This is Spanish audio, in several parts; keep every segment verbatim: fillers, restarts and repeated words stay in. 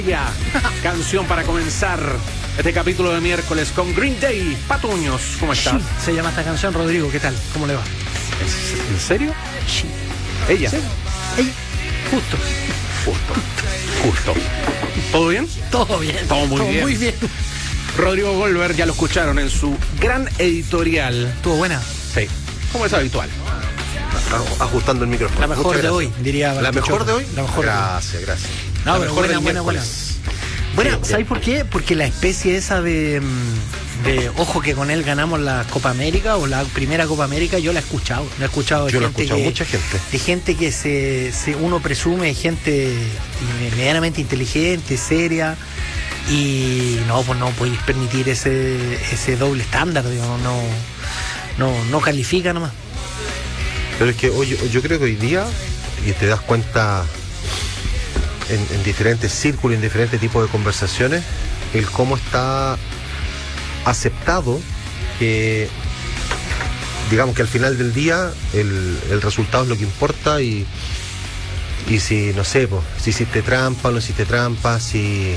Ya, canción para comenzar este capítulo de miércoles con Green Day. Patuños, ¿cómo estás? Sí, se llama esta canción. Rodrigo, ¿qué tal? ¿Cómo le va? ¿En serio? Sí. Ella. Sí. Ella. Justo. Justo. Justo. ¿Todo bien? Todo bien. Todo muy Todo bien. muy bien. Rodrigo Goldberg, ya lo escucharon en su gran editorial. ¿Estuvo buena? Sí, como es habitual. Ajustando el micrófono. La mejor Muchas de gracias. hoy, diría. ¿La mejor de hoy? La mejor. Gracias, gracias. No, La pero mejor buena, del buena, buena. miércoles. Bueno, Bien, ¿sabes bien. por qué? Porque la especie esa de, de ojo que con él ganamos la Copa América o la primera Copa América, yo la he escuchado. La he escuchado de Yo lo he gente escuchado que, mucha gente. de gente que se, se uno presume de gente medianamente inteligente, seria. Y no, pues no podéis permitir ese ese doble estándar, digamos, no, no, no califica nomás. Pero es que hoy, yo creo que hoy día, y te das cuenta en, en diferentes círculos, en diferentes tipos de conversaciones, el cómo está aceptado que, digamos que al final del día el, el resultado es lo que importa y, y si, no sé, pues, si hiciste trampa o no hiciste trampa, si,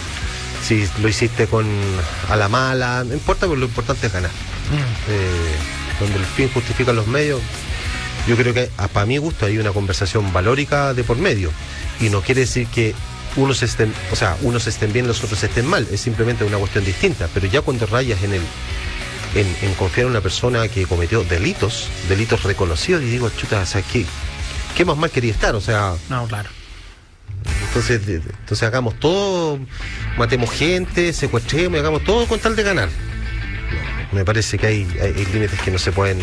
si lo hiciste con a la mala, no importa, pero lo importante es ganar. Mm. Eh, donde el fin justifica los medios. Yo creo que a, para mi gusto hay una conversación valórica de por medio y no quiere decir que unos estén, o sea, unos estén bien, los otros estén mal, es simplemente una cuestión distinta, pero ya cuando rayas en el en, en confiar en una persona que cometió delitos, delitos reconocidos, y digo, chuta, o sea, ¿qué, qué más mal quería estar? O sea, No, claro. entonces, de- de- entonces hagamos todo, matemos gente, secuestremos y hagamos todo con tal de ganar. No, me parece que hay, hay, hay límites que no se pueden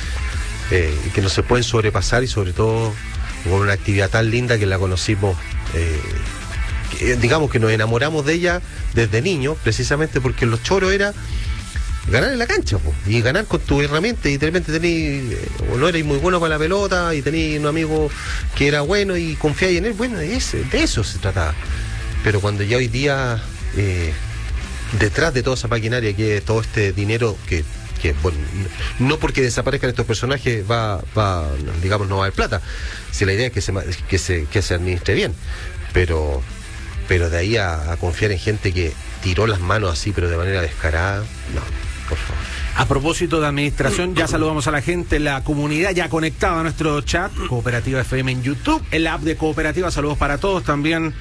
eh, que no se pueden sobrepasar, y sobre todo con una actividad tan linda que la conocimos, eh, que, digamos que nos enamoramos de ella desde niños, precisamente porque los choros era ganar en la cancha, po, y ganar con tu herramienta, y de repente tení, eh, o no erais muy bueno para la pelota y tenías un amigo que era bueno y confiáis en él, bueno, de, ese, de eso se trataba. Pero cuando ya hoy día eh, detrás de toda esa maquinaria, que es todo este dinero que, que bueno, no porque desaparezcan estos personajes va, va, digamos, no va a haber plata, si la idea es que se, ma- que se, que se administre bien, pero pero de ahí a, a confiar en gente que tiró las manos así, pero de manera descarada, no, por favor. A propósito de administración, ya saludamos a la gente, la comunidad ya conectada a nuestro chat, Cooperativa F M en YouTube, el app de Cooperativa, saludos para todos también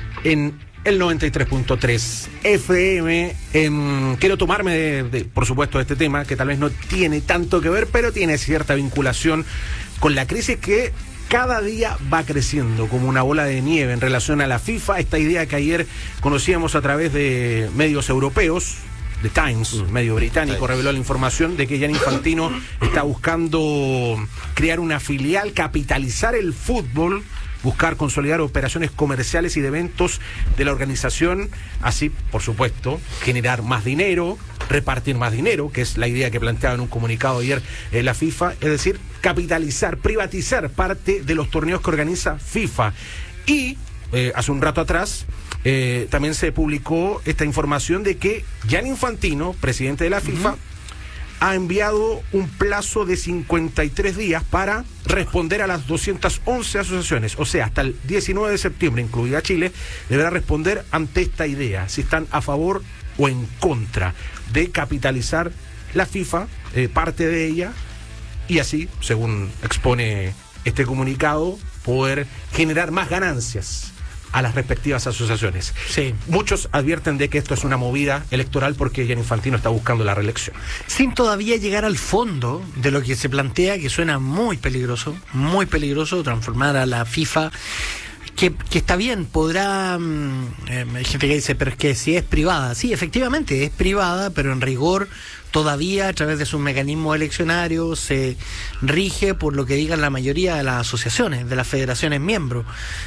en el noventa y tres punto tres F M. Em, quiero tomarme, de, de, por supuesto, de este tema, que tal vez no tiene tanto que ver, pero tiene cierta vinculación con la crisis que cada día va creciendo como una bola de nieve en relación a la FIFA. Esta idea que ayer conocíamos a través de medios europeos, The Times, Mm. medio británico, Times. reveló la información de que Gianni Infantino está buscando crear una filial, capitalizar el fútbol, buscar consolidar operaciones comerciales y de eventos de la organización, así, por supuesto, generar más dinero, repartir más dinero, que es la idea que planteaba en un comunicado ayer eh, la FIFA, es decir, capitalizar, privatizar parte de los torneos que organiza FIFA. Y eh, hace un rato atrás eh, también se publicó esta información de que Gianni Infantino, presidente de la FIFA, uh-huh, ha enviado un plazo de cincuenta y tres días para responder a las doscientas once asociaciones. O sea, hasta el diecinueve de septiembre, incluida Chile, deberá responder ante esta idea, si están a favor o en contra de capitalizar la FIFA, eh, parte de ella, y así, según expone este comunicado, poder generar más ganancias a las respectivas asociaciones. Sí. Muchos advierten de que esto es una movida electoral porque Gianni Infantino está buscando la reelección. Sin todavía llegar al fondo de lo que se plantea, que suena muy peligroso, muy peligroso, transformar a la FIFA, que, que está bien, podrá, eh, hay gente que dice, pero es que si es privada, sí, efectivamente es privada, pero en rigor todavía a través de sus mecanismos eleccionarios se rige por lo que digan la mayoría de las asociaciones, de las federaciones miembros.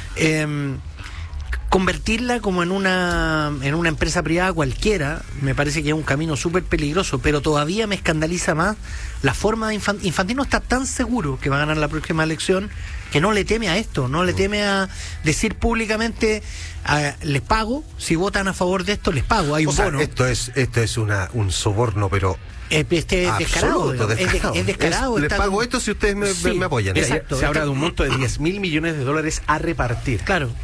Eh, Convertirla como en una en una empresa privada cualquiera me parece que es un camino súper peligroso, pero todavía me escandaliza más la forma de Infant- Infantino está tan seguro que va a ganar la próxima elección que no le teme a esto, no le teme a decir públicamente a, les pago, si votan a favor de esto les pago, hay un O sea, bono. esto es esto es una un soborno, pero Eh, Este es descarado, absoluto, digamos. Es, de- descarado. es descarado. Es, les está pago con- esto si ustedes me, Sí, me apoyan. exacto. Se habla de un monto de diez mil millones de dólares a repartir. Claro.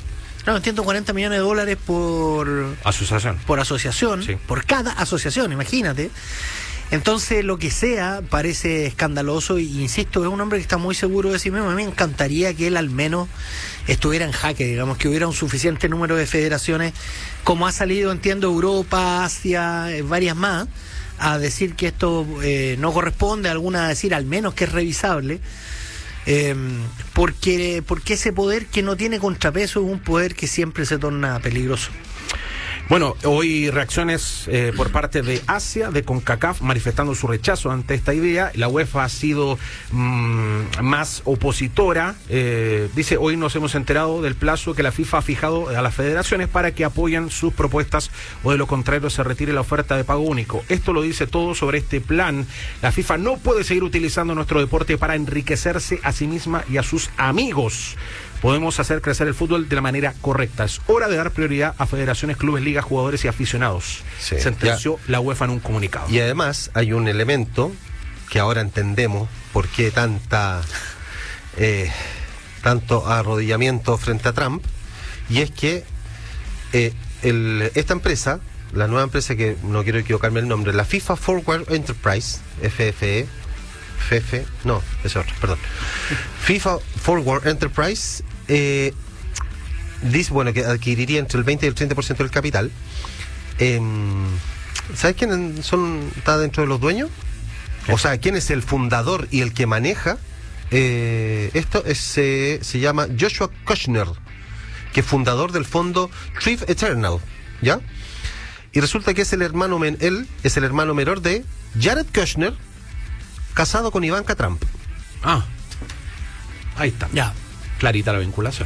Claro, ciento cuarenta millones de dólares por asociación. Por asociación, Sí. por cada asociación, imagínate. Entonces, lo que sea parece escandaloso y, insisto, es un hombre que está muy seguro de sí mismo. A mí me encantaría que él al menos estuviera en jaque, digamos, que hubiera un suficiente número de federaciones, como ha salido, entiendo, Europa, Asia, eh, varias más, a decir que esto eh, no corresponde, alguna a decir al menos que es revisable. Eh, porque, porque ese poder que no tiene contrapeso es un poder que siempre se torna peligroso. Bueno, hoy reacciones eh, por parte de Asia, de CONCACAF, manifestando su rechazo ante esta idea. La UEFA ha sido mmm, más opositora. Eh, dice, hoy nos hemos enterado del plazo que la FIFA ha fijado a las federaciones para que apoyen sus propuestas o de lo contrario se retire la oferta de pago único. Esto lo dice todo sobre este plan. La FIFA no puede seguir utilizando nuestro deporte para enriquecerse a sí misma y a sus amigos. Podemos hacer crecer el fútbol de la manera correcta. Es hora de dar prioridad a federaciones, clubes, ligas, jugadores y aficionados. Sí, sentenció ya. la UEFA en un comunicado. Y además hay un elemento que ahora entendemos por qué tanta eh, tanto arrodillamiento frente a Trump, y es que eh, el, esta empresa, la nueva empresa que no quiero equivocarme el nombre, la FIFA Forward Enterprise, F F E, F F, no, es otro, perdón. FIFA Forward Enterprise eh, dice, bueno, que adquiriría entre el veinte y el treinta por ciento del capital. Eh, ¿Sabes quién son, está dentro de los dueños? O sea, ¿quién es el fundador y el que maneja? Eh, esto es, eh, se llama Joshua Kushner, que es fundador del fondo Thrive Eternal, ¿ya? Y resulta que es el hermano, men, él es el hermano menor de Jared Kushner, casado con Ivanka Trump. Ah, ahí está. Ya. Clarita la vinculación.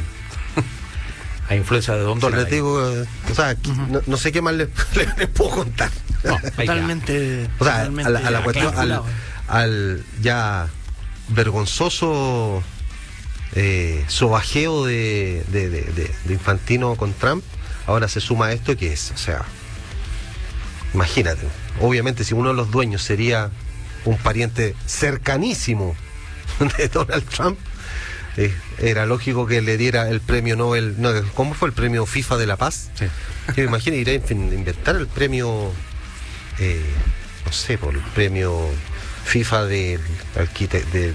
A influencia de Don Si Donald. les digo, eh, o sea, uh-huh. no, no sé qué más les, les, les puedo contar. No, totalmente. O sea, totalmente a la, a la cuestión, claro. al, al ya vergonzoso eh, sobajeo de, de, de, de, de Infantino con Trump, ahora se suma esto que es, o sea, imagínate, obviamente si uno de los dueños sería un pariente cercanísimo de Donald Trump, eh, era lógico que le diera el premio Nobel, no, ¿cómo fue el premio FIFA de la Paz? Sí. Yo me imagino ir a inventar el premio, eh, no sé, por el premio FIFA de, de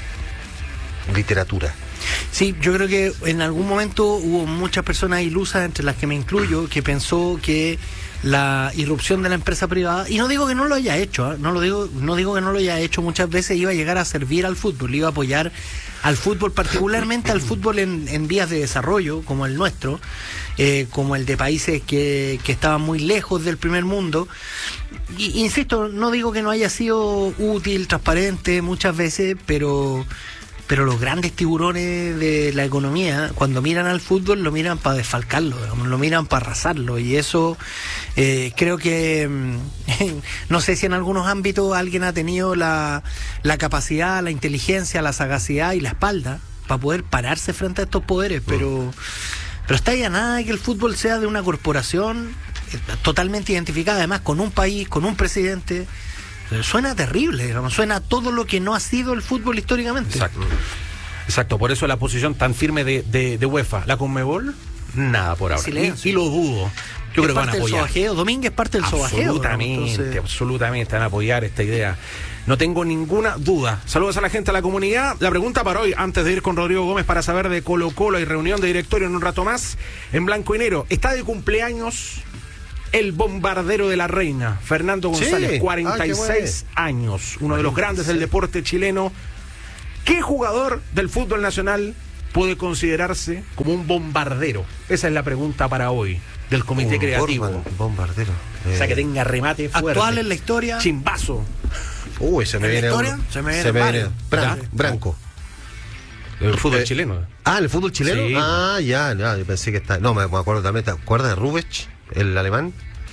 literatura. Sí, yo creo que en algún momento hubo muchas personas ilusas, entre las que me incluyo, que pensó que la irrupción de la empresa privada, y no digo que no lo haya hecho, ¿eh? no lo digo, no digo que no lo haya hecho, muchas veces iba a llegar a servir al fútbol, iba a apoyar al fútbol, particularmente al fútbol en, en vías de desarrollo, como el nuestro, eh, como el de países que, que estaban muy lejos del primer mundo. Y, insisto, no digo que no haya sido útil, transparente muchas veces, pero... pero los grandes tiburones de la economía, cuando miran al fútbol, lo miran para desfalcarlo, digamos, lo miran para arrasarlo, y eso eh, creo que no sé si en algunos ámbitos alguien ha tenido la, la capacidad, la inteligencia, la sagacidad y la espalda para poder pararse frente a estos poderes, pero pero está ya nada de que el fútbol sea de una corporación eh, totalmente identificada, además con un país, con un presidente. Suena terrible, digamos, suena todo lo que no ha sido el fútbol históricamente. Exacto. Exacto, por eso la posición tan firme de, de, de UEFA. La Conmebol, nada por ahora. Y, y lo dudo. Yo creo que van a apoyar. Sobajeo. Domínguez parte del sobajeo. Absolutamente, entonces... absolutamente van a apoyar esta idea. No tengo ninguna duda. Saludos a la gente, a la comunidad. La pregunta para hoy, antes de ir con Rodrigo Gómez para saber de Colo Colo y reunión de directorio en un rato más, en blanco y negro. Está de cumpleaños el bombardero de la reina, Fernando González, sí. cuarenta y seis ah, años, uno de los grandes del deporte chileno. ¿Qué jugador del fútbol nacional puede considerarse como un bombardero? Esa es la pregunta para hoy, del comité un creativo. Borman, bombardero. Eh, o sea, que tenga remate fuerte. Actual en la historia. Chimbazo. Uy, se me viene historia, uno. Se me viene, se me viene Bran, Branco. El fútbol eh, chileno. Ah, ¿el fútbol chileno? Sí. Ah, ya, ya, yo pensé que está. No, me, me acuerdo también. ¿Te acuerdas de Rubech, el alemán?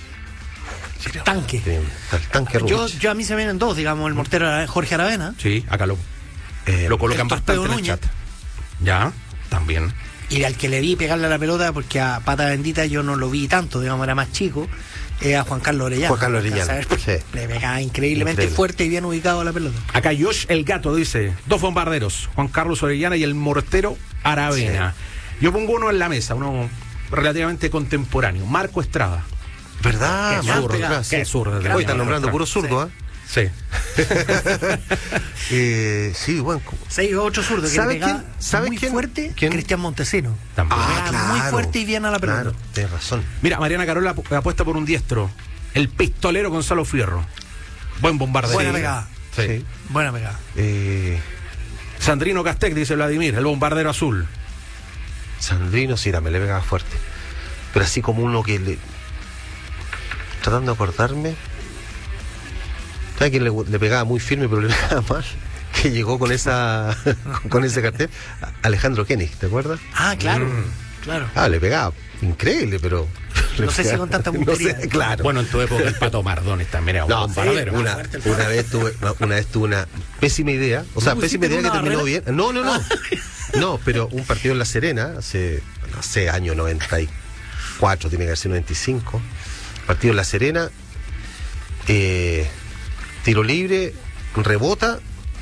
Tanque. El tanque Rubech. Yo, yo a mí se me vienen dos, digamos, el mortero Jorge Aravena. Sí, acá lo, eh, lo colocan bastante en el chat. Ya, también. Y al que le vi pegarle a la pelota, porque a pata bendita yo no lo vi tanto, digamos, era más chico, eh, a Juan Carlos Orellana. Juan Carlos Orellana, sí. Le pegaba increíblemente Increíble. fuerte y bien ubicado a la pelota. Acá Josh el Gato dice, dos bombarderos, Juan Carlos Orellana y el mortero Aravena. Sí. Yo pongo uno en la mesa, uno relativamente contemporáneo, Marco Estrada. ¿Verdad? Qué Marco zurdo, Estrada, qué sí. zurdo. Hoy están nombrando puro zurdo, ¿ah? Sí. eh, sí, bueno. Sí, otro zurdo que ¿Sabe le pega quién? ¿Sabe muy quién? fuerte, ¿Quién? Cristian Montesino. También. Ah, Pega claro. muy fuerte y bien a la pelota. Claro, tienes razón. Mira, Mariana Carola ap- apuesta por un diestro, el pistolero Gonzalo Fierro. Buen bombardero. Buena Sí. pegada. Sí. Sí. Buena pegada. Eh, Sandrino Castec, dice Vladimir, el bombardero azul. Sandrino, sí, también le pegaba fuerte. Pero así como uno que le. Tratando de acordarme. ¿Sabe quién le, le pegaba muy firme, pero le pegaba mal? Que llegó con esa con ese cartel. Alejandro Kenny, ¿te acuerdas? Ah, claro. Mm. Claro. Ah, le pegaba. Increíble, pero. No le sé si pegaba- con tanta no puntería. sé, claro. Bueno, en tu época el Pato Mardones también era un No, bombardero. sí, una, una vez tuve una vez tuve una pésima idea, o sea, ¿Tú pésima hiciste idea que una terminó barrera? bien. No, no, no. No, pero un partido en La Serena, hace, no sé, año noventa y cuatro, tiene que haber sido noventa y cinco. Partido en La Serena, eh, tiro libre, rebota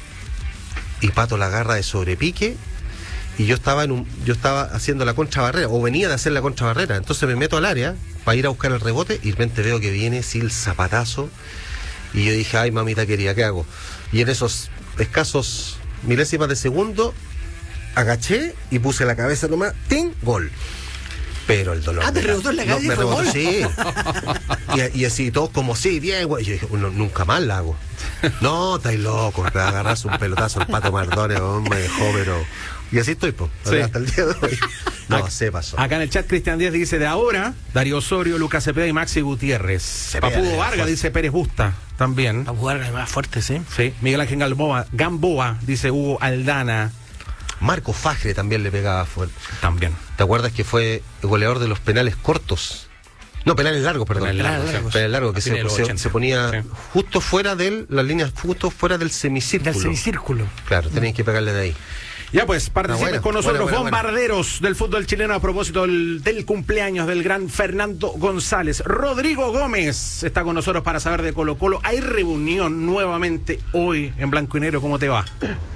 y Pato la agarra de sobrepique. Y yo estaba en un, yo estaba haciendo la contrabarrera, o venía de hacer la contrabarrera, entonces me meto al área para ir a buscar el rebote y de repente veo que viene sí el zapatazo y yo dije, ay mamita querida, ¿qué hago? Y en esos escasos milésimas de segundo agaché y puse la cabeza nomás, ¡ting! Gol. Pero el dolor. Ah, ¿te de rebotó en la cabeza y me fue rebotó, gol? sí. Y, y así todos como, sí, bien, güey. Y yo dije, no, nunca más la hago. No, estáis loco, te agarras un pelotazo el Pato Mardones, oh, me dejó, pero. Y así estoy, pues, Sí. hasta el día de hoy. No, Acá- se pasó. Acá en el chat Cristian Díaz dice de ahora, Darío Osorio, Lucas Cepeda y Maxi Gutiérrez. Cepeda, Papudo eh, Vargas, fuerte. dice Pérez Busta, también. A jugar más fuerte, sí. Sí. Miguel Ángel Gamboa, Gamboa, dice Hugo Aldana, Marco Fajre también le pegaba fuerte. también. ¿Te acuerdas que fue el goleador de los penales cortos? No, penales largos, perdón. Penales largos, Penales sí. largos, que A fines de se, los se- ochenta. se ponía Sí. justo fuera del, las líneas justo fuera del semicírculo. Del semicírculo. Claro, tenían que pegarle de ahí. Ya pues, participen buena, con nosotros, buena, buena, bombarderos del fútbol chileno a propósito del, del cumpleaños del gran Fernando González. Rodrigo Gómez está con nosotros para saber de Colo Colo. Hay reunión nuevamente hoy en Blanco y Negro, ¿cómo te va?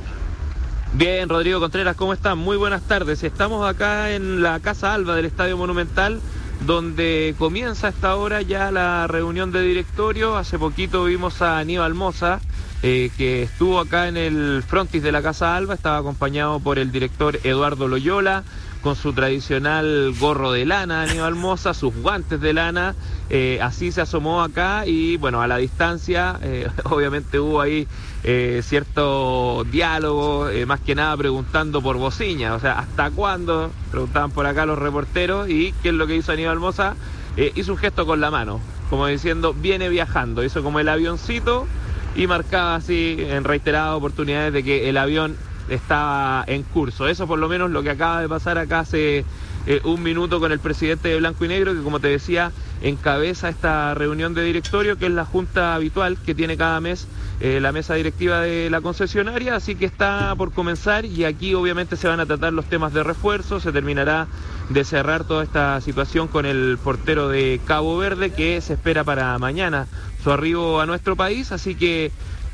Bien, Rodrigo Contreras, ¿cómo están? Muy buenas tardes. Estamos acá en la Casa Alba del Estadio Monumental, donde comienza a esta hora ya la reunión de directorio. Hace poquito vimos a Aníbal Mosa, eh, que estuvo acá en el frontis de la Casa Alba, estaba acompañado por el director Eduardo Loyola, con su tradicional gorro de lana, Aníbal Mosa, sus guantes de lana, eh, así se asomó acá y bueno, a la distancia, eh, obviamente hubo ahí eh, cierto diálogo, eh, más que nada preguntando por Bociña, o sea, ¿hasta cuándo? Preguntaban por acá los reporteros y ¿qué es lo que hizo Aníbal Mosa? Eh, hizo un gesto con la mano, como diciendo, viene viajando, hizo como el avioncito y marcaba así en reiteradas oportunidades de que el avión estaba en curso. Eso por lo menos lo que acaba de pasar acá hace eh, un minuto con el presidente de Blanco y Negro, que como te decía, encabeza esta reunión de directorio, que es la junta habitual que tiene cada mes eh, la mesa directiva de la concesionaria, así que está por comenzar y aquí obviamente se van a tratar los temas de refuerzo, se terminará de cerrar toda esta situación con el portero de Cabo Verde, que se espera para mañana su arribo a nuestro país, así que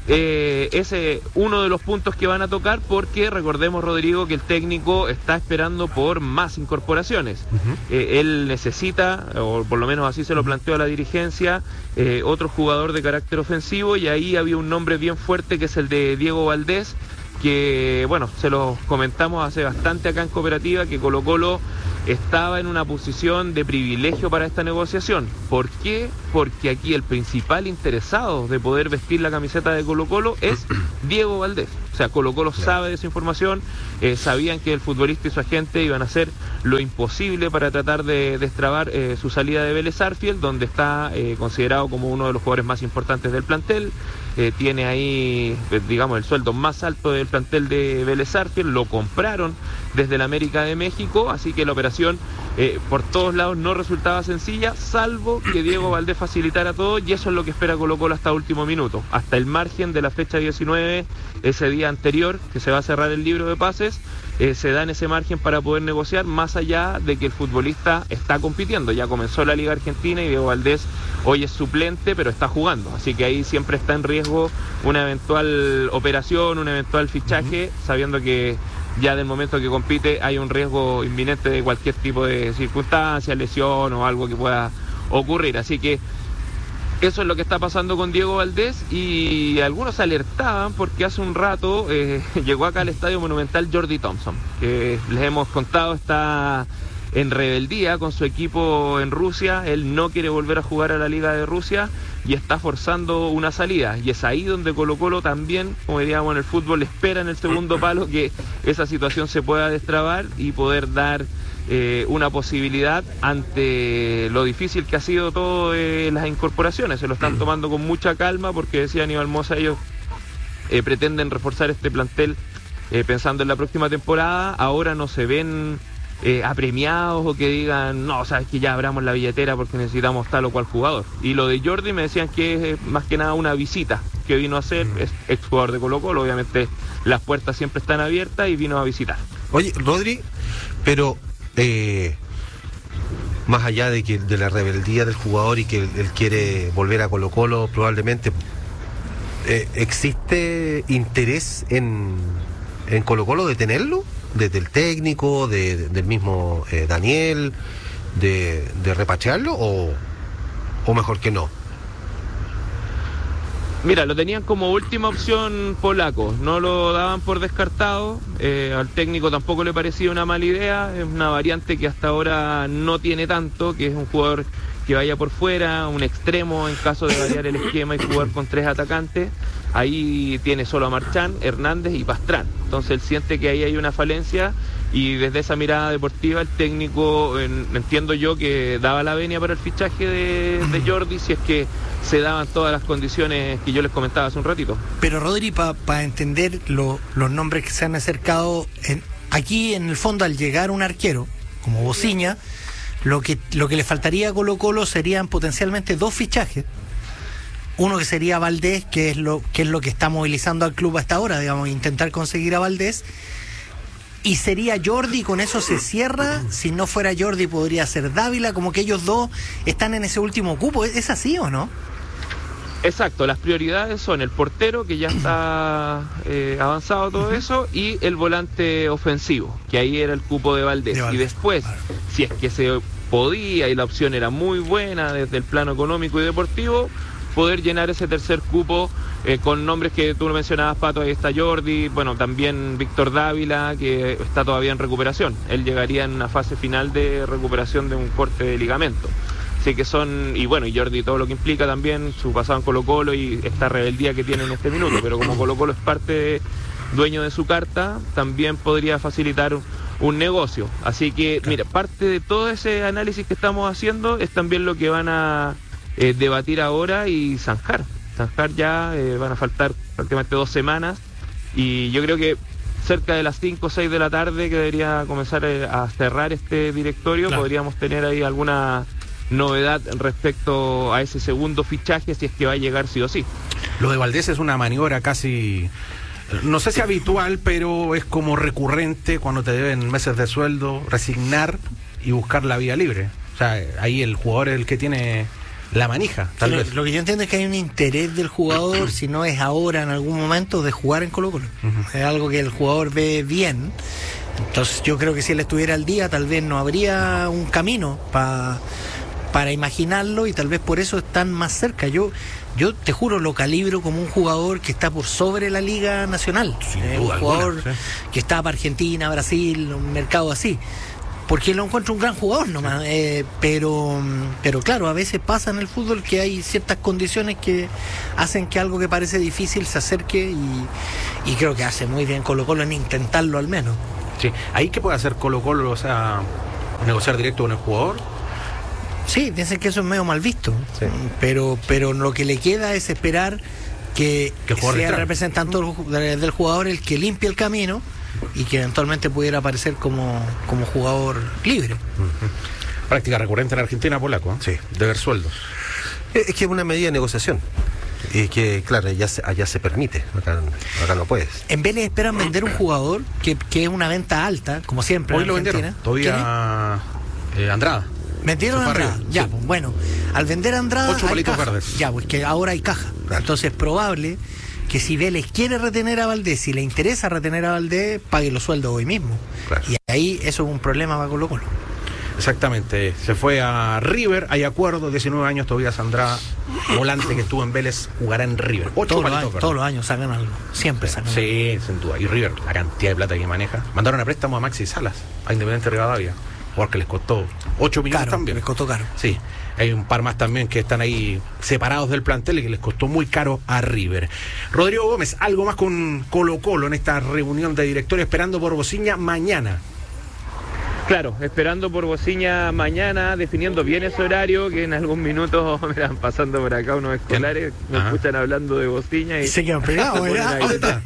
Eh, ese es uno de los puntos que van a tocar, porque recordemos, Rodrigo, que el técnico está esperando por más incorporaciones. Uh-huh. eh, él necesita, o por lo menos así se lo planteó a la dirigencia, eh, otro jugador de carácter ofensivo, y ahí había un nombre bien fuerte que es el de Diego Valdés, que bueno, se los comentamos hace bastante acá en Cooperativa, que Colo Colo estaba en una posición de privilegio para esta negociación. ¿Por qué? Porque aquí el principal interesado de poder vestir la camiseta de Colo Colo es Diego Valdés. O sea, Colo Colo sabe de esa información, eh, sabían que el futbolista y su agente iban a hacer lo imposible para tratar de destrabar eh, su salida de Vélez Sarsfield, donde está eh, considerado como uno de los jugadores más importantes del plantel. Eh, tiene ahí, eh, digamos, el sueldo más alto del plantel de Vélez Sarsfield, lo compraron desde la América de México, así que la operación eh, por todos lados no resultaba sencilla, salvo que Diego Valdés facilitara todo, y eso es lo que espera Colo Colo hasta último minuto, hasta el margen de la fecha diecinueve, ese día anterior, que se va a cerrar el libro de pases, eh, se da en ese margen para poder negociar, más allá de que el futbolista está compitiendo, ya comenzó la Liga Argentina y Diego Valdés hoy es suplente, pero está jugando, así que ahí siempre está en riesgo una eventual operación, un eventual fichaje, uh-huh. sabiendo que ya del momento que compite hay un riesgo inminente de cualquier tipo de circunstancia, lesión o algo que pueda ocurrir. Así que eso es lo que está pasando con Diego Valdés, y algunos alertaban porque hace un rato eh, llegó acá al Estadio Monumental Jordi Thompson, que les hemos contado está en rebeldía con su equipo en Rusia. Él no quiere volver a jugar a la Liga de Rusia y está forzando una salida, y es ahí donde Colo-Colo también, como diríamos en el fútbol, espera en el segundo palo que esa situación se pueda destrabar y poder dar Eh, una posibilidad ante lo difícil que ha sido todo eh, las incorporaciones. Se lo están tomando con mucha calma porque, decía Aníbal Mosa, ellos eh, pretenden reforzar este plantel eh, pensando en la próxima temporada. Ahora no se ven eh, apremiados o que digan, no, sabes que ya abramos la billetera porque necesitamos tal o cual jugador. Y lo de Jordi me decían que es eh, más que nada una visita que vino a hacer, es exjugador de Colo-Colo, obviamente las puertas siempre están abiertas y vino a visitar. Oye, Rodri, pero Eh, más allá de que de la rebeldía del jugador y que él, él quiere volver a Colo-Colo probablemente, eh, ¿existe interés en, en Colo-Colo de tenerlo? Desde el técnico, de, de, del mismo eh, Daniel, de, de repatriarlo, o, o mejor que no. Mira, lo tenían como última opción polaco, no lo daban por descartado, eh, al técnico tampoco le parecía una mala idea, es una variante que hasta ahora no tiene tanto, que es un jugador que vaya por fuera, un extremo en caso de variar el esquema y jugar con tres atacantes. Ahí tiene solo a Marchán, Hernández y Pastrán, entonces él siente que ahí hay una falencia, y desde esa mirada deportiva el técnico, en, entiendo yo, que daba la venia para el fichaje de, de Jordi si es que se daban todas las condiciones que yo les comentaba hace un ratito. Pero Rodri, para pa entender lo, los nombres que se han acercado, en, aquí en el fondo al llegar un arquero como Bociña, lo que, lo que le faltaría a Colo-Colo serían potencialmente dos fichajes. Uno que sería Valdés, que es lo que es lo que está movilizando al club hasta ahora, digamos, intentar conseguir a Valdés. Y sería Jordi, con eso se cierra. Si no fuera Jordi podría ser Dávila, como que ellos dos están en ese último cupo. ¿Es así o no? Exacto, las prioridades son el portero, que ya está eh, avanzado todo eso, y el volante ofensivo, que ahí era el cupo de Valdés. De Valdés. Y después, si es que se podía y la opción era muy buena desde el plano económico y deportivo, poder llenar ese tercer cupo eh, con nombres que tú lo mencionabas, Pato. Ahí está Jordi, bueno, también Víctor Dávila, que está todavía en recuperación. Él llegaría en una fase final de recuperación de un corte de ligamento. Así que son, y bueno, y Jordi todo lo que implica también, su pasado en Colo-Colo y esta rebeldía que tiene en este minuto, pero como Colo-Colo es parte de, dueño de su carta, también podría facilitar un, un negocio. Así que, mira, parte de todo ese análisis que estamos haciendo es también lo que van a Eh, debatir ahora y zanjar. Zanjar ya, eh, van a faltar prácticamente dos semanas, y yo creo que cerca de las cinco o seis de la tarde, que debería comenzar eh, a cerrar este directorio, claro, podríamos tener ahí alguna novedad respecto a ese segundo fichaje, si es que va a llegar sí o sí. Lo de Valdés es una maniobra casi, no sé si habitual, pero es como recurrente cuando te deben meses de sueldo, resignar y buscar la vía libre. O sea, ahí el jugador es el que tiene la manija, tal lo, vez. Lo que yo entiendo es que hay un interés del jugador, si no es ahora, en algún momento, de jugar en Colo-Colo. Uh-huh. Es algo que el jugador ve bien. Entonces yo creo que si él estuviera al día, tal vez no habría un camino pa, para imaginarlo, y tal vez por eso están más cerca. Yo yo te juro, lo calibro como un jugador que está por sobre la Liga Nacional. Sin eh, duda un jugador alguna, sí, que está para Argentina, Brasil, un mercado así. Porque lo encuentro un gran jugador nomás, eh, pero pero claro, a veces pasa en el fútbol que hay ciertas condiciones que hacen que algo que parece difícil se acerque, y, y creo que hace muy bien Colo-Colo en intentarlo al menos. Sí, ahí que puede hacer Colo-Colo, o sea, negociar directo con el jugador. Sí, dicen que eso es medio mal visto, sí, pero pero lo que le queda es esperar que, que sea el representante del jugador el que limpie el camino y que eventualmente pudiera aparecer como, como jugador libre. Uh-huh. Práctica recurrente en Argentina, polaco, ¿eh? Sí. Deber sueldos. Es que es una medida de negociación. Y que, claro, allá se, allá se permite, acá, acá no puedes. En Vélez esperan vender un jugador que, que es una venta alta, como siempre. Hoy en lo Argentina. vendieron, todavía eh, Andrada. Vendieron a Andrada, arriba, ya, sí. Bueno, al vender a Andrada Ocho hay palitos caja. verdes. Ya, porque ahora hay caja. Claro. Entonces es probable que si Vélez quiere retener a Valdés, si le interesa retener a Valdés, pague los sueldos hoy mismo. Claro. Y ahí eso es un problema para Colo Colo. Exactamente, se fue a River, hay acuerdo, diecinueve años todavía saldrá, volante que estuvo en Vélez, jugará en River. Ocho Todos, los palitos, años, perdón. todos los años sacan algo, siempre sacan algo. Sí, sin duda. Y River, la cantidad de plata que maneja. Mandaron a préstamo a Maxi Salas, a Independiente Rivadavia, porque les costó ocho millones Caro, también. les costó caro. Sí, hay un par más también que están ahí separados del plantel y que les costó muy caro a River. Rodrigo Gómez, algo más con Colo Colo en esta reunión de directores esperando por Bociña mañana. Claro, esperando por Bociña mañana, definiendo bien ese horario, que en algún minuto me van pasando por acá unos escolares, me Ajá. escuchan hablando de Bociña y Y se quedan pegados, se ponen ¿verdad? a gritar.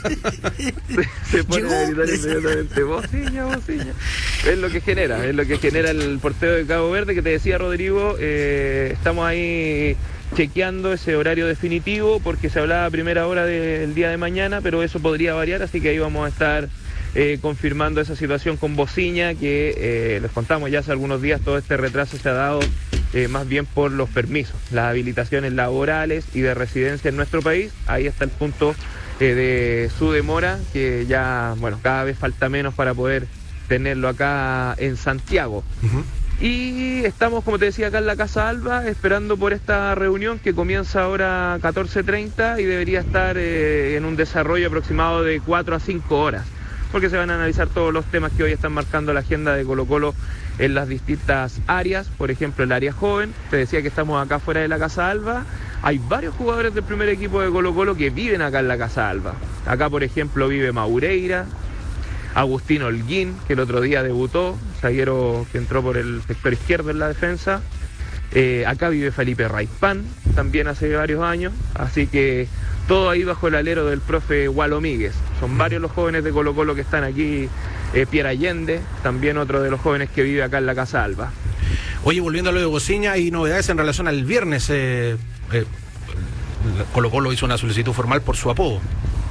se, se ponen a Llegó. gritar inmediatamente, Bociña, Bociña. Es lo que genera, es lo que genera el portero de Cabo Verde, que te decía Rodrigo, eh, estamos ahí chequeando ese horario definitivo, porque se hablaba a primera hora del día de mañana, pero eso podría variar, así que ahí vamos a estar Eh, confirmando esa situación con Bociña, que eh, les contamos ya hace algunos días, todo este retraso se ha dado eh, más bien por los permisos, las habilitaciones laborales y de residencia en nuestro país. Ahí está el punto eh, de su demora, que ya, bueno, cada vez falta menos para poder tenerlo acá en Santiago. Uh-huh. Y estamos, como te decía, acá en la Casa Alba, esperando por esta reunión que comienza ahora a catorce treinta y debería estar eh, en un desarrollo aproximado de cuatro a cinco horas. Porque se van a analizar todos los temas que hoy están marcando la agenda de Colo Colo en las distintas áreas, por ejemplo el área joven. Te decía que estamos acá fuera de la Casa Alba, hay varios jugadores del primer equipo de Colo Colo que viven acá en la Casa Alba. Acá por ejemplo vive Maureira, Agustín Holguín, que el otro día debutó, zaguero que entró por el sector izquierdo en la defensa. Eh, acá vive Felipe Raipán, también hace varios años, así que todo ahí bajo el alero del profe Gualo Míguez. Son varios los jóvenes de Colo Colo que están aquí, eh, Pierre Allende, también otro de los jóvenes que vive acá en la Casa Alba. Oye, volviendo a lo de Bociña, hay novedades en relación al viernes. Eh, eh, Colo Colo hizo una solicitud formal por su apodo.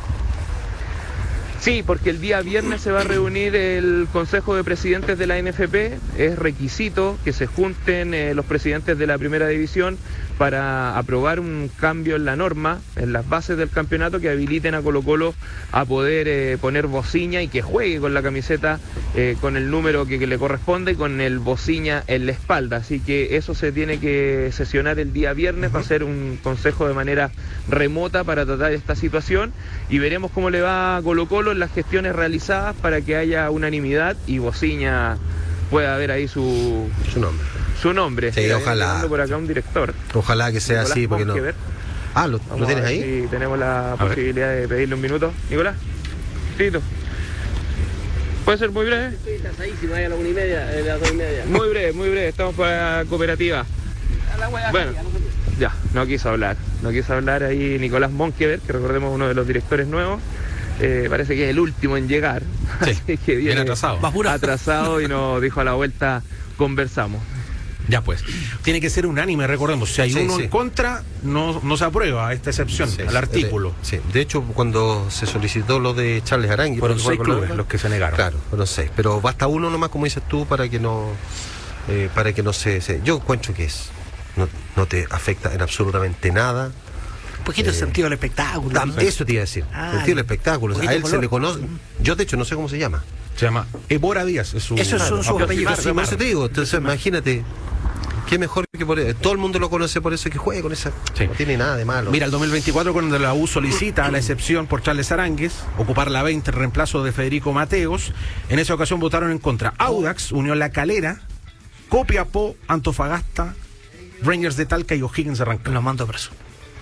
Sí, porque el día viernes se va a reunir el Consejo de Presidentes de la N F P. Es requisito que se junten eh, los presidentes de la Primera División para aprobar un cambio en la norma, en las bases del campeonato, que habiliten a Colo Colo a poder eh, poner Bociña y que juegue con la camiseta eh, con el número que, que le corresponde y con el Bociña en la espalda. Así que eso se tiene que sesionar el día viernes, va a ser un consejo de manera remota para tratar esta situación y veremos cómo le va a Colo Colo en las gestiones realizadas para que haya unanimidad y Bociña pueda ver ahí su, Su nombre. su nombre. Sí, Mira, ojalá. viene por acá un director. Ojalá que sea Nicolás así, porque no. Monkever. Ah, ¿lo, Vamos ¿lo tienes a ver ahí? si tenemos la A ver. posibilidad de pedirle un minuto. Nicolás, Tito. ¿Puede ser muy breve? Estoy cansadísimo, ahí a la una y media, a las dos y media. Muy breve, muy breve. Estamos para cooperativa. A la wea Bueno. fría, no se preocupe. Ya, no quiso hablar. No quiso hablar ahí Nicolás Monkever, que recordemos uno de los directores nuevos. Eh, parece que es el último en llegar. Sí, Así que bien viene atrasado. Basura. atrasado y nos dijo a la vuelta, conversamos. Ya pues, tiene que ser unánime, recordemos. Si hay Sí, uno sí. en contra, no, no se aprueba esta excepción Sí, al sí. artículo. De, sí. De hecho, cuando se solicitó lo de Charles Arangui, Fueron porque fue seis con la- clubes los que se negaron. Claro, fueron seis. Pero basta uno nomás, como dices tú, para que no eh, para que no se, se- Yo encuentro que es no, no te afecta en absolutamente nada. Un poquito el sentido del espectáculo. Tam- ¿no? Eso te iba a decir. Ah, el estilo del espectáculo. poquito A él de se color. le conoce. Yo, de hecho, no sé cómo se llama. Se llama Ebora Díaz. Es su, Esos son sus apellido. apellidos. Sí, por eso te digo. Entonces, imagínate. Qué mejor que por todo el mundo lo conoce por eso que juegue con esa. Sí. No tiene nada de malo. Mira, el dos mil veinticuatro, cuando la U solicita la excepción por Charles Aránguez, ocupar la veinte en reemplazo de Federico Mateos, en esa ocasión votaron en contra Audax, Unión La Calera, Copiapó, Antofagasta, Rangers de Talca y O'Higgins de Rancagua. Los mando preso.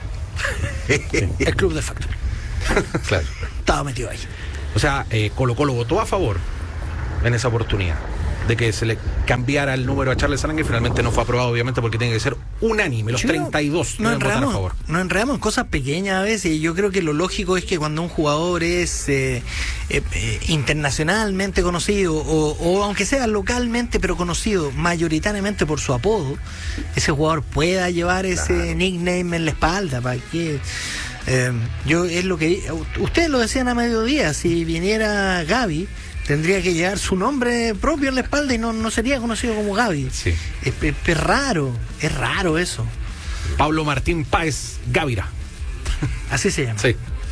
El club de Factory. Claro. Estaba metido ahí. O sea, eh, Colo Colo votó a favor en esa oportunidad de que se le cambiara el número a Charles Aránguez. Finalmente no fue aprobado, obviamente, porque tiene que ser unánime. Los Chino, treinta y dos no deben votar a enredamos, favor. no enredamos en cosas pequeñas a veces, y yo creo que lo lógico es que cuando un jugador es eh, eh, eh, internacionalmente conocido o, o aunque sea localmente pero conocido mayoritariamente por su apodo, ese jugador pueda llevar ese nickname en la espalda. ¿Para qué? Eh, yo es lo que ustedes lo decían a mediodía, si viniera Gaby tendría que llevar su nombre propio en la espalda y no, no sería conocido como Gaby. Sí. Es, es- es raro, es raro eso. Pablo Martín Páez Gávira. Así se llama. Sí.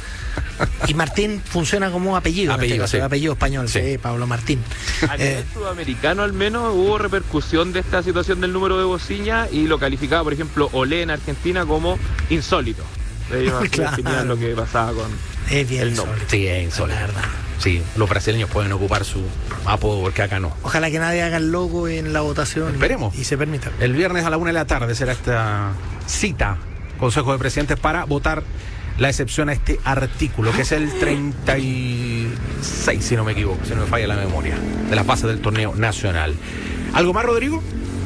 Y Martín funciona como apellido, Apellido, en este caso, sí. apellido español, sí, Sí. Pablo Martín. A nivel Eh, sudamericano al menos hubo repercusión de esta situación del número de Bociña y lo calificaba, por ejemplo, Olé en Argentina como insólito. Ellos así Claro. definían lo que pasaba con es bien el nombre. insólito, Sí, es insólito. la verdad. Sí, los brasileños pueden ocupar su apodo porque acá no. Ojalá que nadie haga el logo en la votación. Esperemos. Y, y se permita. El viernes a la una de la tarde será esta cita, Consejo de Presidentes, para votar la excepción a este artículo, que es el treinta y seis, si no me equivoco, si no me falla la memoria, de las bases del torneo nacional. ¿Algo más, Rodrigo?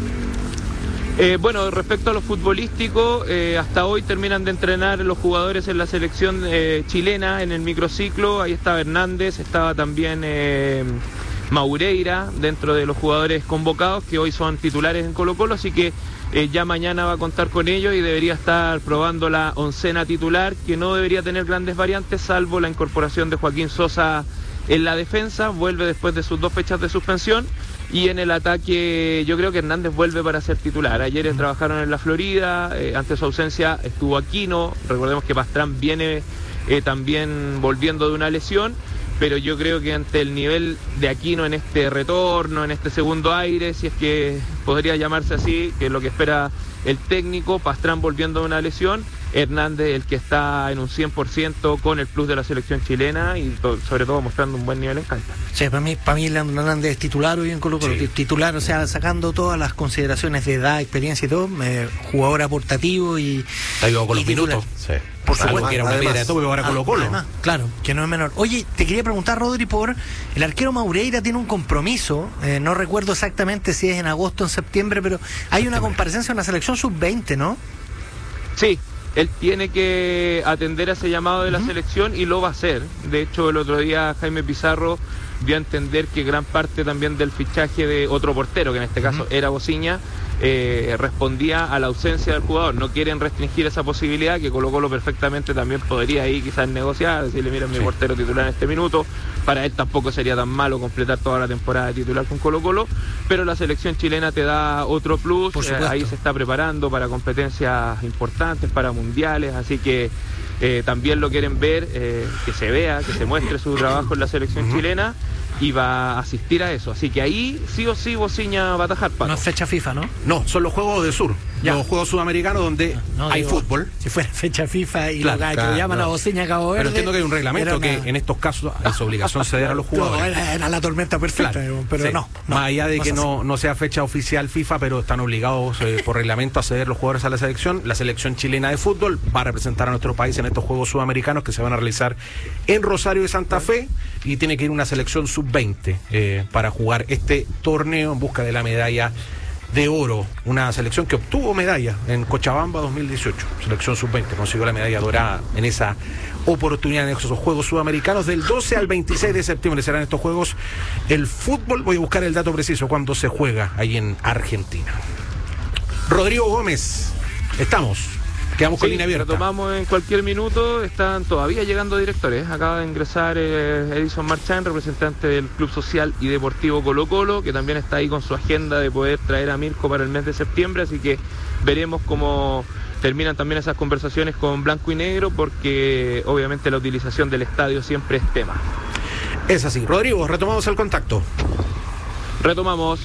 Eh, bueno, respecto a lo futbolístico, eh, hasta hoy terminan de entrenar los jugadores en la selección eh, chilena en el microciclo. Ahí estaba Hernández, estaba también eh, Maureira dentro de los jugadores convocados que hoy son titulares en Colo-Colo, así que eh, ya mañana va a contar con ellos y debería estar probando la oncena titular, que no debería tener grandes variantes salvo la incorporación de Joaquín Sosa en la defensa. Vuelve después de sus dos fechas de suspensión. Y en el ataque yo creo que Hernández vuelve para ser titular. Ayer eh, trabajaron en la Florida, eh, ante su ausencia estuvo Aquino. Recordemos que Pastrán viene eh, también volviendo de una lesión, pero yo creo que ante el nivel de Aquino en este retorno, en este segundo aire, si es que podría llamarse así, que es lo que espera el técnico, Pastrán volviendo de una lesión, Hernández el que está en un cien por ciento con el plus de la selección chilena y to- sobre todo mostrando un buen nivel en cancha. Sí, para mí, para mí Leandro Hernández es titular hoy en Colo-Colo. Sí. Titular, o sea, sacando todas las consideraciones de edad, experiencia y todo, eh, jugador aportativo y... Te ayudó con y los titular. minutos. Sí. Por Algo supuesto. que era una Además- piedra de tope ahora Ah, Colo-Colo. además, claro, que no es menor. Oye, te quería preguntar, Rodri, por el arquero Maureira tiene un compromiso, eh, no recuerdo exactamente si es en agosto o en septiembre, pero hay una comparecencia en la selección sub veinte, ¿no? Sí, él tiene que atender a ese llamado de la selección y lo va a hacer. De hecho, el otro día Jaime Pizarro dio a entender que gran parte también del fichaje de otro portero, que en este caso era Bociña, eh, respondía a la ausencia del jugador. No quieren restringir esa posibilidad, que Colo-Colo perfectamente también podría ahí quizás negociar, decirle, mira, mi Sí. portero titular en este minuto. Para él tampoco sería tan malo completar toda la temporada de titular con Colo-Colo, pero la selección chilena te da otro plus. Por eh, supuesto. ahí se está preparando para competencias importantes, para mundiales, así que eh, también lo quieren ver, eh, que se vea, que se muestre su trabajo en la selección chilena y va a asistir a eso. Así que ahí sí o sí Bociña va a atajar, Pato. No es fecha FIFA, ¿no? No, son los Juegos del Sur, Ya. los Juegos Sudamericanos donde No, hay digo, fútbol. Si fuera fecha FIFA y Claro, lo que claro, llaman no. a Bociña Cabo Verde. Pero entiendo que hay un reglamento era que una- en estos casos es obligación ceder a los No, jugadores. era, era la tormenta perfecta, Claro, digo, pero sí. no, no. Más allá de no que es no, no sea fecha oficial FIFA, pero están obligados eh, por reglamento a ceder los jugadores a la selección. La selección chilena de fútbol va a representar a nuestro país en estos Juegos Sudamericanos que se van a realizar en Rosario de Santa Fe y tiene que ir una selección sub veinte eh, para jugar este torneo en busca de la medalla de oro. Una selección que obtuvo medalla en Cochabamba dos mil dieciocho. Selección sub veinte consiguió la medalla dorada en esa oportunidad en esos Juegos Sudamericanos. Del doce al veintiséis de septiembre serán estos Juegos. El fútbol, voy a buscar el dato preciso, cuando se juega ahí en Argentina. Rodrigo Gómez, estamos. Quedamos con Sí, línea abierta. retomamos en cualquier minuto, están todavía llegando directores. Acaba de ingresar eh, Edison Marchán, representante del Club Social y Deportivo Colo-Colo, que también está ahí con su agenda de poder traer a Mirko para el mes de septiembre, así que veremos cómo terminan también esas conversaciones con Blanco y Negro, porque obviamente la utilización del estadio siempre es tema. Es así. Rodrigo, retomamos el contacto. Retomamos.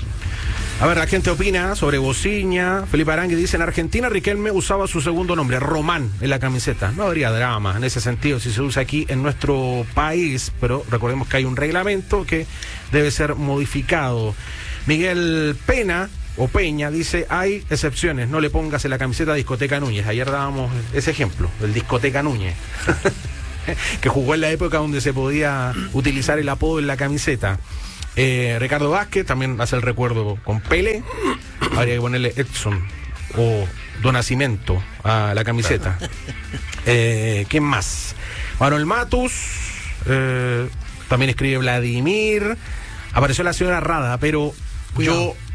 A ver, la gente opina sobre Bociña. Felipe Arangui dice, en Argentina Riquelme usaba su segundo nombre, Román, en la camiseta. No habría drama en ese sentido si se usa aquí en nuestro país, pero recordemos que hay un reglamento que debe ser modificado. Miguel Pena, o Peña, dice, hay excepciones, no le pongas en la camiseta Discoteca Núñez. Ayer dábamos ese ejemplo, el Discoteca Núñez, que jugó en la época donde se podía utilizar el apodo en la camiseta. Eh, Ricardo Vázquez también hace el recuerdo con Pele. Habría que ponerle Edson o Don Nacimiento a la camiseta. Eh, ¿Quién más? Manuel Matus. eh, también escribe Vladimir. Apareció la señora Rada, pero Cuidado. yo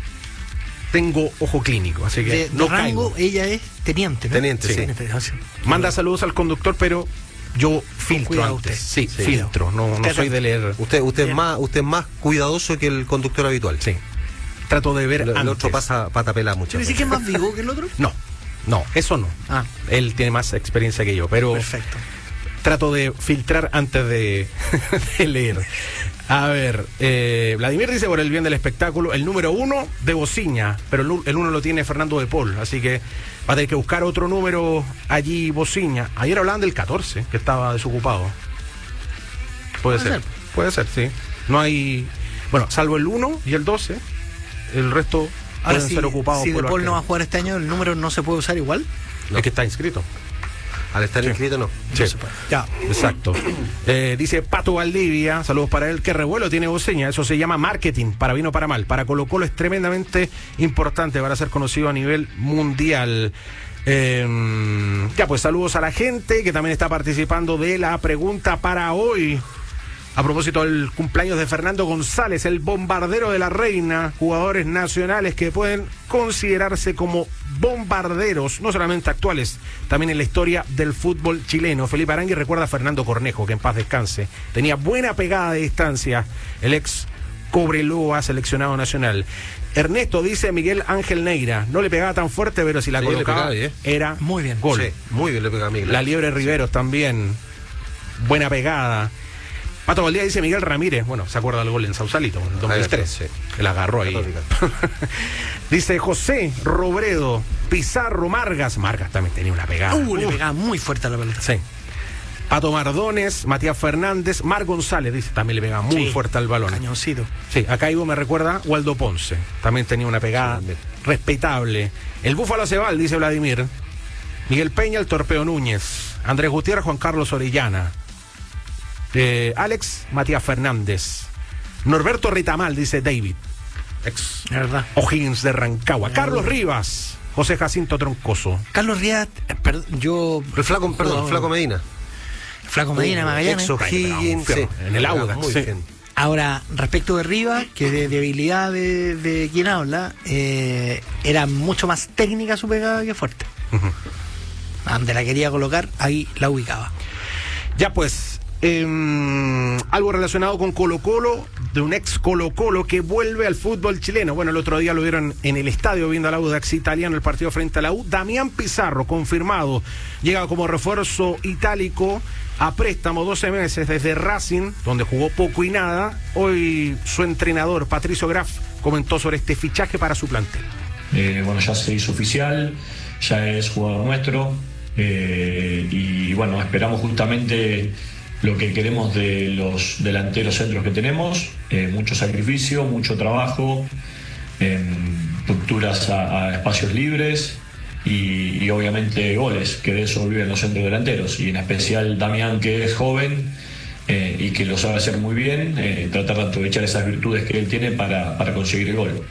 tengo ojo clínico, así que De, no de rango, caigo. ella es teniente, ¿no? Teniente, sí. ah, sí. Manda saludos al conductor, pero yo filtro cuidado antes. usted. Sí, Sí. filtro. No, no Usted soy de leer. Usted, usted es Bien. más, usted es más cuidadoso que el conductor habitual. Sí. Trato de ver El, el antes. otro pasa pata pelada muchas ¿Quiere decir veces. que es más vivo que el otro? No, no, eso no. Ah, Él tiene más experiencia que yo, pero perfecto. trato de filtrar antes de, de leer. A ver, eh, Vladimir dice, por el bien del espectáculo, el número uno de Bociña, pero el, el uno lo tiene Fernando de Paul, así que va a tener que buscar otro número allí Bociña. Ayer hablaban del catorce, que estaba desocupado. Puede, puede ser, ser, puede ser, sí. No hay, bueno, salvo el uno y el doce, el resto ahora pueden si, ser ocupados. Si por De Paul no va a jugar este año, ¿el número no se puede usar igual? No. Es que está inscrito. Al estar sí. inscrito, no. Sí. Ya, exacto. Eh, dice Pato Valdivia, saludos para él. Qué revuelo tiene Bociña. Eso se llama marketing, para bien o para mal. Para Colo Colo es tremendamente importante para ser conocido a nivel mundial. Eh, ya, pues saludos a la gente que también está participando de la pregunta para hoy. A propósito del cumpleaños de Fernando González, el bombardero de la reina, jugadores nacionales que pueden considerarse como bombarderos, no solamente actuales, también en la historia del fútbol chileno. Felipe Arangui recuerda a Fernando Cornejo, que en paz descanse. Tenía buena pegada de distancia, el ex Cobreloa seleccionado nacional. Ernesto dice Miguel Ángel Neira, no le pegaba tan fuerte, pero si la sí, colocaba pegaba, ¿eh? Era muy bien. Gol. Sí, muy bien le pegaba a Miguel. La Liebre Riveros también, buena pegada. Pato Valdía dice Miguel Ramírez, bueno, se acuerda del gol en Sausalito, en dos mil tres, sí. El agarró ahí. Dice José Robredo, Pizarro, Margas, Margas también tenía una pegada. Uh, le pegaba muy fuerte a la pelota. Sí. Pato Mardones, Matías Fernández, Mar González, dice, también le pegaba muy sí, fuerte al balón. Cañoncito. Sí, acá Ivo me recuerda Waldo Ponce, también tenía una pegada sí, respetable. El Búfalo Cebal, dice Vladimir. Miguel Peña, el Torpeo Núñez. Andrés Gutiérrez, Juan Carlos Orellana. Eh, Alex Matías Fernández. Norberto Ritamal, dice David, ex O'Higgins de Rancagua. Carlos Rivas, José Jacinto Troncoso. Carlos Rivas, eh, perdón, yo. El flaco, perdón, Flaco Medina. Flaco Medina, uh, Magallanes. Ex O'Higgins, sí, en el Audax. Muy sí. bien. Ahora, respecto de Rivas, que de debilidad de, de quien habla, eh, era mucho más técnica su pegada que fuerte. Uh-huh. Donde la quería colocar, ahí la ubicaba. Ya pues. Eh, algo relacionado con Colo Colo, de un ex Colo Colo que vuelve al fútbol chileno. Bueno, el otro día lo vieron en el estadio viendo al Audax italiano el partido frente a la U. Damián Pizarro, confirmado, llega como refuerzo itálico a préstamo doce meses desde Racing, donde jugó poco y nada. Hoy su entrenador Patricio Graf comentó sobre este fichaje para su plantel. Eh, bueno, ya se hizo oficial, ya es jugador nuestro, eh, y bueno, esperamos justamente lo que queremos de los delanteros centros que tenemos, eh, mucho sacrificio, mucho trabajo, eh, rupturas a, a espacios libres y, y obviamente goles, que de eso viven los centros delanteros, y en especial Damián, que es joven eh, y que lo sabe hacer muy bien, eh, tratar de aprovechar esas virtudes que él tiene para, para conseguir el gol.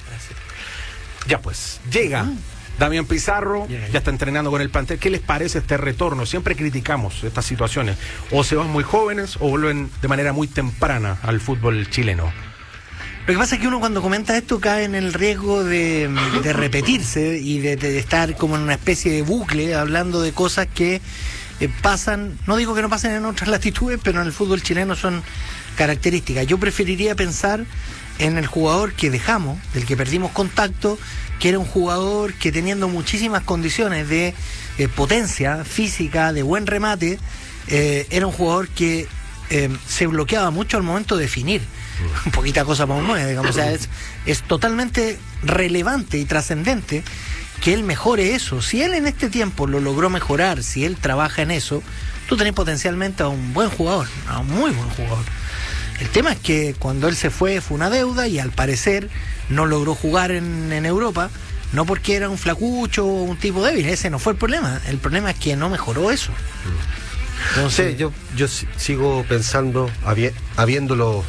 Ya pues, llega Damián Pizarro, ya está entrenando con el plantel. ¿Qué les parece este retorno? Siempre criticamos estas situaciones. O se van muy jóvenes o vuelven de manera muy temprana al fútbol chileno. Lo que pasa es que uno cuando comenta esto cae en el riesgo de, de repetirse y de, de estar como en una especie de bucle hablando de cosas que eh, pasan, no digo que no pasen en otras latitudes, pero en el fútbol chileno son características. Yo preferiría pensar en el jugador que dejamos, del que perdimos contacto, que era un jugador que, teniendo muchísimas condiciones de eh, potencia física, de buen remate, eh, era un jugador que eh, se bloqueaba mucho al momento de definir. Un poquita cosa para un nueve, digamos. O sea, es, es totalmente relevante y trascendente que él mejore eso. Si él en este tiempo lo logró mejorar, si él trabaja en eso, tú tenés potencialmente a un buen jugador, a un muy buen jugador. El tema es que cuando él se fue fue una deuda y al parecer no logró jugar en, en Europa, no porque era un flacucho o un tipo débil, ese no fue el problema. El problema es que no mejoró eso. Entonces, sí, yo, yo sigo pensando, habi- habiéndolo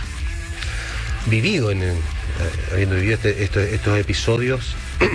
vivido, en el, eh, habiendo vivido este, este, estos episodios,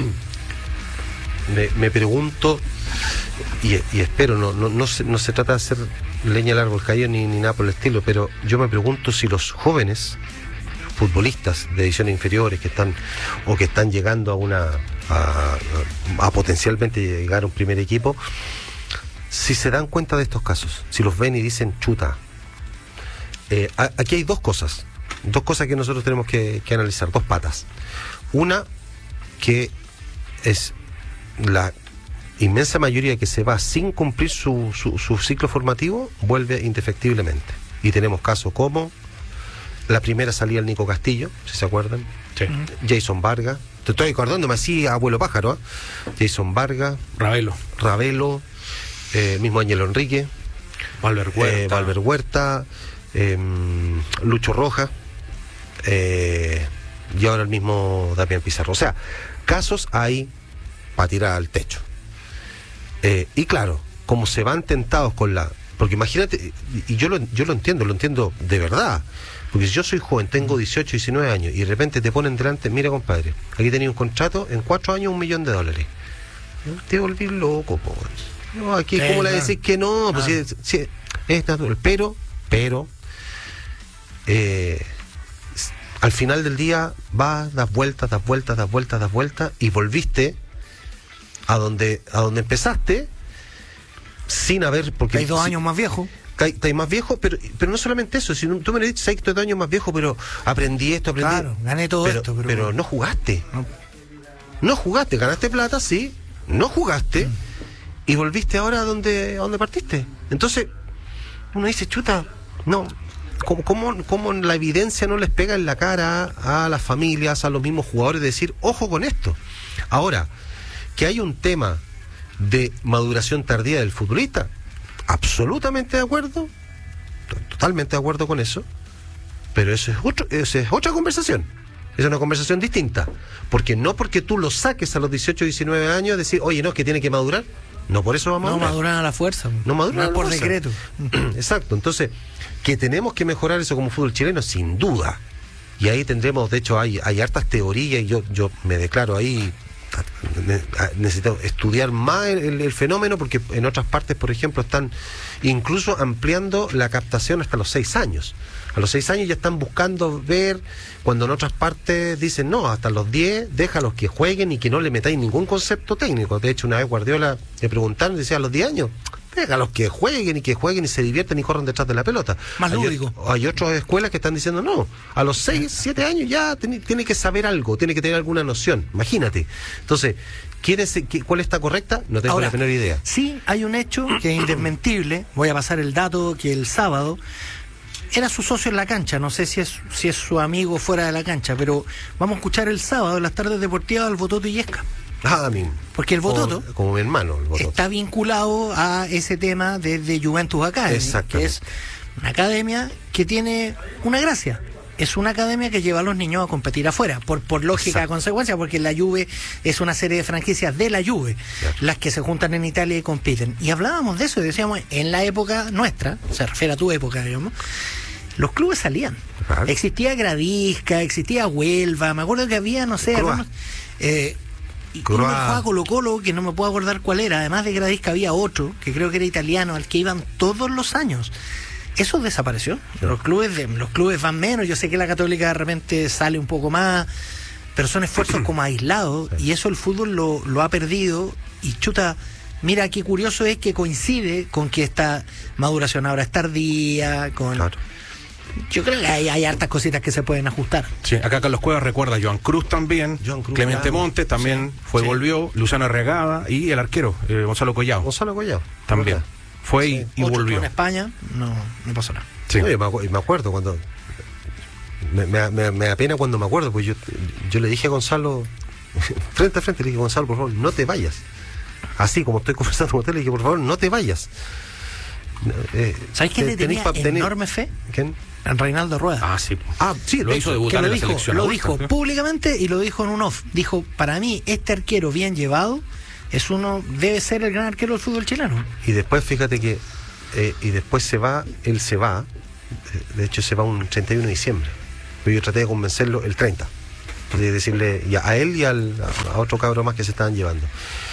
me, me pregunto, y, y espero, no, no, no, se, no se trata de hacer leña al árbol caído ni, ni nada por el estilo, pero yo me pregunto si los jóvenes futbolistas de divisiones inferiores que están o que están llegando a una a, a, a potencialmente llegar a un primer equipo, si se dan cuenta de estos casos, si los ven y dicen chuta, eh, a, aquí hay dos cosas dos cosas que nosotros tenemos que, que analizar, dos patas. Una, que es la inmensa mayoría que se va sin cumplir su, su, su ciclo formativo, vuelve indefectiblemente. Y tenemos casos como la primera salida del Nico Castillo, si se acuerdan, Sí. Jason Vargas, te estoy acordándome así, abuelo pájaro, ¿eh? Jason Vargas, Ravelo, Ravelo, eh, mismo Ángelo Enrique, Valver Huerta. eh, Valver Huerta, eh, Lucho Rojas, eh, y ahora el mismo Damián Pizarro. O sea, casos hay para tirar al techo. Eh, y claro, como se van tentados con la... Porque imagínate, y yo lo, yo lo entiendo, lo entiendo de verdad. Porque si yo soy joven, tengo dieciocho, diecinueve años, y de repente te ponen delante, mira compadre, aquí tenía un contrato, en cuatro años un millón de dólares. Te volví loco, po. No, aquí, Sí, ¿cómo le claro. decís que no? Pues Ah. si- si- es natural. Pero, pero, eh, s- al final del día vas, das vueltas, das vueltas, das vueltas, das vueltas, y volviste a donde, a donde empezaste, sin haber... porque Hay dos si- años más viejo. Estás más viejo, pero pero no solamente eso, sino tú me lo dices, estoy dos años más viejo, pero aprendí esto, aprendí... Claro, gané todo pero, esto, pero- pero no jugaste. No. No jugaste, ganaste plata, sí, no jugaste, y volviste ahora a donde, a donde partiste. Entonces, uno dice, chuta, no, ¿cómo, cómo, cómo la evidencia no les pega en la cara a las familias, a los mismos jugadores, de decir, ojo con esto? Ahora, que hay un tema de maduración tardía del futbolista, absolutamente de acuerdo, totalmente de acuerdo con eso, pero eso es otro, eso es otra conversación. Es una conversación distinta. Porque no porque tú lo saques a los dieciocho, diecinueve años, decir, oye, no, es que tiene que madurar. No por eso va a No madurar. maduran a la fuerza. No maduran a es la por fuerza. decreto. Exacto. Entonces, que tenemos que mejorar eso como fútbol chileno, sin duda. Y ahí tendremos, de hecho, hay, hay hartas teorías, y yo, yo me declaro ahí, ne- necesito estudiar más el, el- el fenómeno, porque en otras partes, por ejemplo, están incluso ampliando la captación hasta los seis años. A los seis años ya están buscando ver, cuando en otras partes dicen, no, hasta los diez, déjalos que jueguen y que no le metáis ningún concepto técnico. De hecho, una vez Guardiola le preguntaron, decía, a los diez años, déjalos que jueguen y que jueguen y se divierten y corran detrás de la pelota. Más hay, lúdico. Hay otras escuelas que están diciendo, no, a los seis, siete años ya tiene, tiene que saber algo, tiene que tener alguna noción, imagínate. Entonces, ¿quién es, qué- ¿cuál está correcta? No tengo Ahora, la menor idea. sí, hay un hecho que es indesmentible. Voy a pasar el dato que el sábado era su socio en la cancha. No sé si es si es su amigo fuera de la cancha, pero vamos a escuchar el sábado en las tardes deportivas al Bototo Illesca. Ah, a mí. Porque el Bototo Como, como mi hermano, el Bototo. está vinculado a ese tema desde Juventus Academy, Exactamente. que es una academia que tiene una gracia. Es una academia que lleva a los niños a competir afuera, por, por lógica Exacto. consecuencia, porque la Juve es una serie de franquicias de la Juve, Claro. las que se juntan en Italia y compiten. Y hablábamos de eso y decíamos, en la época nuestra, se refiere a tu época, digamos, los clubes salían. Claro. Existía Gradisca, existía Huelva, me acuerdo que había, no sé, Croa. algunos, eh, y Croa. uno jugaba Colo Colo, que no me puedo acordar cuál era. Además de Gradisca había otro, que creo que era italiano, al que iban todos los años. Eso desapareció. No. Los clubes de, los clubes van menos. Yo sé que la Católica de repente sale un poco más, pero son esfuerzos como aislados, y eso el fútbol lo, lo ha perdido. Y chuta, mira qué curioso es que coincide con que esta maduración ahora es tardía, con... Claro. Yo creo que hay, hay hartas cositas que se pueden ajustar. Sí, acá Carlos Cuevas recuerda a Joan Cruz también, Joan Cruz, Clemente claro. Montes también Sí, fue, sí. volvió, Luciano Regada y el arquero, eh, Gonzalo Collao, Gonzalo Collao. también. ¿Verdad? Fue Sí. y, y Otro volvió. En España no, no pasó nada. Sí. No, yo me, acu- me acuerdo cuando. Me, me, me- me da pena cuando me acuerdo, pues yo, yo le dije a Gonzalo, frente a frente, le dije, Gonzalo, por favor, no te vayas. Así como estoy conversando con usted, le dije, por favor, no te vayas. Eh, ¿Sabes quién te- le tenía tenéis pa- tenéis- enorme fe? ¿Quién? En Reinaldo Rueda. Ah, sí. Ah, sí, Lo de hizo hecho, debutar que en lo la dijo, selección lo adulta, dijo ¿sí? públicamente y lo dijo en un off. Dijo, para mí, este arquero bien llevado es uno, debe ser el gran arquero del fútbol chileno. Y después, fíjate que. eh, y después se va, él se va. eh, De hecho, se va un treinta y uno de diciembre. Pero yo traté de convencerlo el treinta. De decirle y a, a él y al, a, a otro cabro más que se estaban llevando.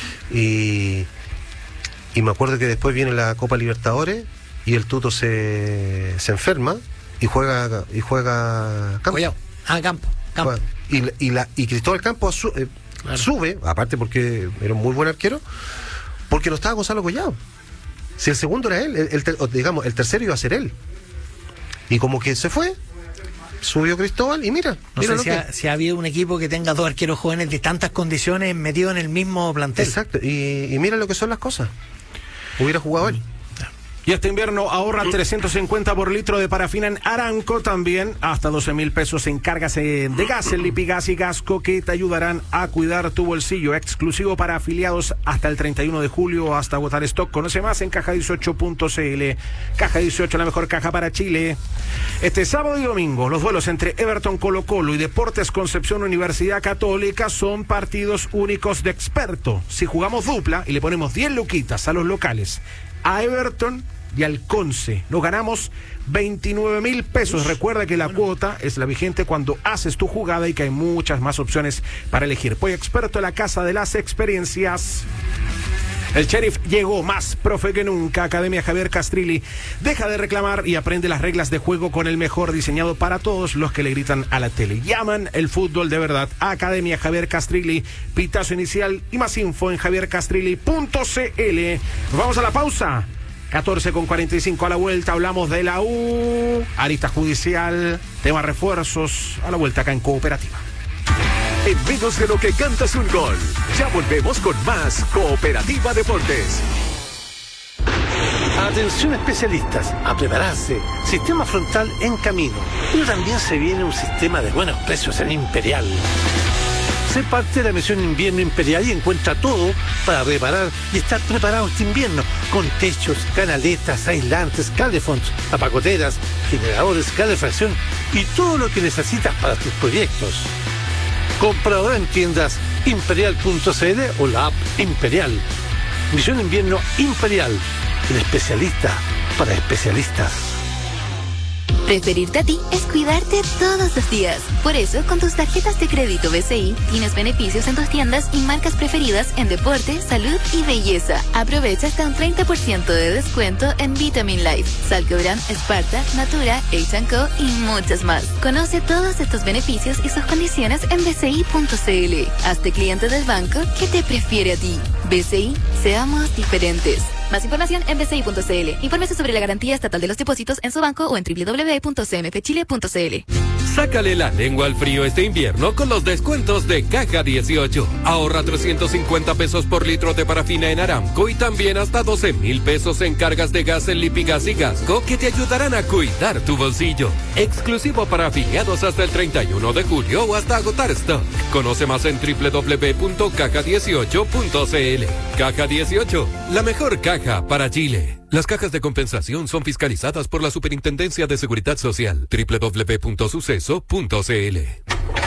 Y. Y me acuerdo que después viene la Copa Libertadores y el Tuto se, se enferma y juega y juega Campo. Collao. Ah, Campo. Campo. Juega. Y, la- y, la, y Cristóbal Campos su- eh, Claro. sube, aparte porque era un muy buen arquero, porque no estaba Gonzalo Collao. Si el segundo era él, el, el ter- o digamos, el tercero iba a ser él. Y como que se fue. subió Cristóbal y mira, No mira sé lo si que... ha, si ha habido un equipo que tenga dos arqueros jóvenes de tantas condiciones metidos en el mismo plantel. Exacto, y, y mira lo que son las cosas. Hubiera jugado él. Y este invierno ahorra trescientos cincuenta por litro de parafina en Aramco, también hasta doce mil pesos en cargas de gas en Lipigas y Gasco, que te ayudarán a cuidar tu bolsillo. Exclusivo para afiliados hasta el treinta y uno de julio, hasta agotar stock. Conoce más en caja dieciocho punto c l. Caja dieciocho, la mejor caja para Chile. Este sábado y domingo, los duelos entre Everton Colo Colo y Deportes Concepción Universidad Católica son partidos únicos de experto. Si jugamos dupla y le ponemos diez luquitas a los locales, a Everton y al Conce, nos ganamos veintinueve mil pesos. Recuerda que la cuota es la vigente cuando haces tu jugada y que hay muchas más opciones para elegir. Pollo Experto, la casa de las experiencias. El Sheriff llegó más profe que nunca. Academia Javier Castrilli. Deja de reclamar y aprende las reglas de juego con el mejor diseñado para todos los que le gritan a la tele. Llaman el fútbol de verdad. Academia Javier Castrilli. Pitazo inicial y más info en javier castrilli punto c l. Nos vamos a la pausa. catorce con cuarenta y cinco, a la vuelta hablamos de la U, arista judicial, tema refuerzos, a la vuelta acá en Cooperativa. En menos de lo que cantas un gol, ya volvemos con más Cooperativa Deportes. Atención especialistas, a prepararse. Sistema frontal en camino. Pero también se viene un sistema de buenos precios en Imperial. Sé parte de la misión Invierno Imperial y encuentra todo para reparar y estar preparado este invierno, con techos, canaletas, aislantes, calefons, apagoteras, generadores, calefacción y todo lo que necesitas para tus proyectos. Compra ahora en tiendas imperial punto c l o la app Imperial. Misión Invierno Imperial, el especialista para especialistas. Preferirte a ti es cuidarte todos los días. Por eso, con tus tarjetas de crédito B C I, tienes beneficios en tus tiendas y marcas preferidas en deporte, salud y belleza. Aprovecha hasta un treinta por ciento de descuento en Vitamin Life, Salcobran, Sparta, Natura, H and Co y muchas más. Conoce todos estos beneficios y sus condiciones en b c i punto c l. Hazte cliente del banco que te prefiere a ti. B C I, seamos diferentes. Más información en b c i punto c l. Infórmese sobre la garantía estatal de los depósitos en su banco o en w w w punto c m f chile punto c l. Sácale la lengua al frío este invierno con los descuentos de Caja dieciocho. Ahorra trescientos cincuenta pesos por litro de parafina en Aramco y también hasta doce mil pesos en cargas de gas en Lipigas y Gasco, que te ayudarán a cuidar tu bolsillo. Exclusivo para afiliados hasta el treinta y uno de julio o hasta agotar stock. Conoce más en w w w punto caja dieciocho punto c l. Caja dieciocho, la mejor caja para Chile. Las cajas de compensación son fiscalizadas por la Superintendencia de Seguridad Social. w w w punto suceso punto c l.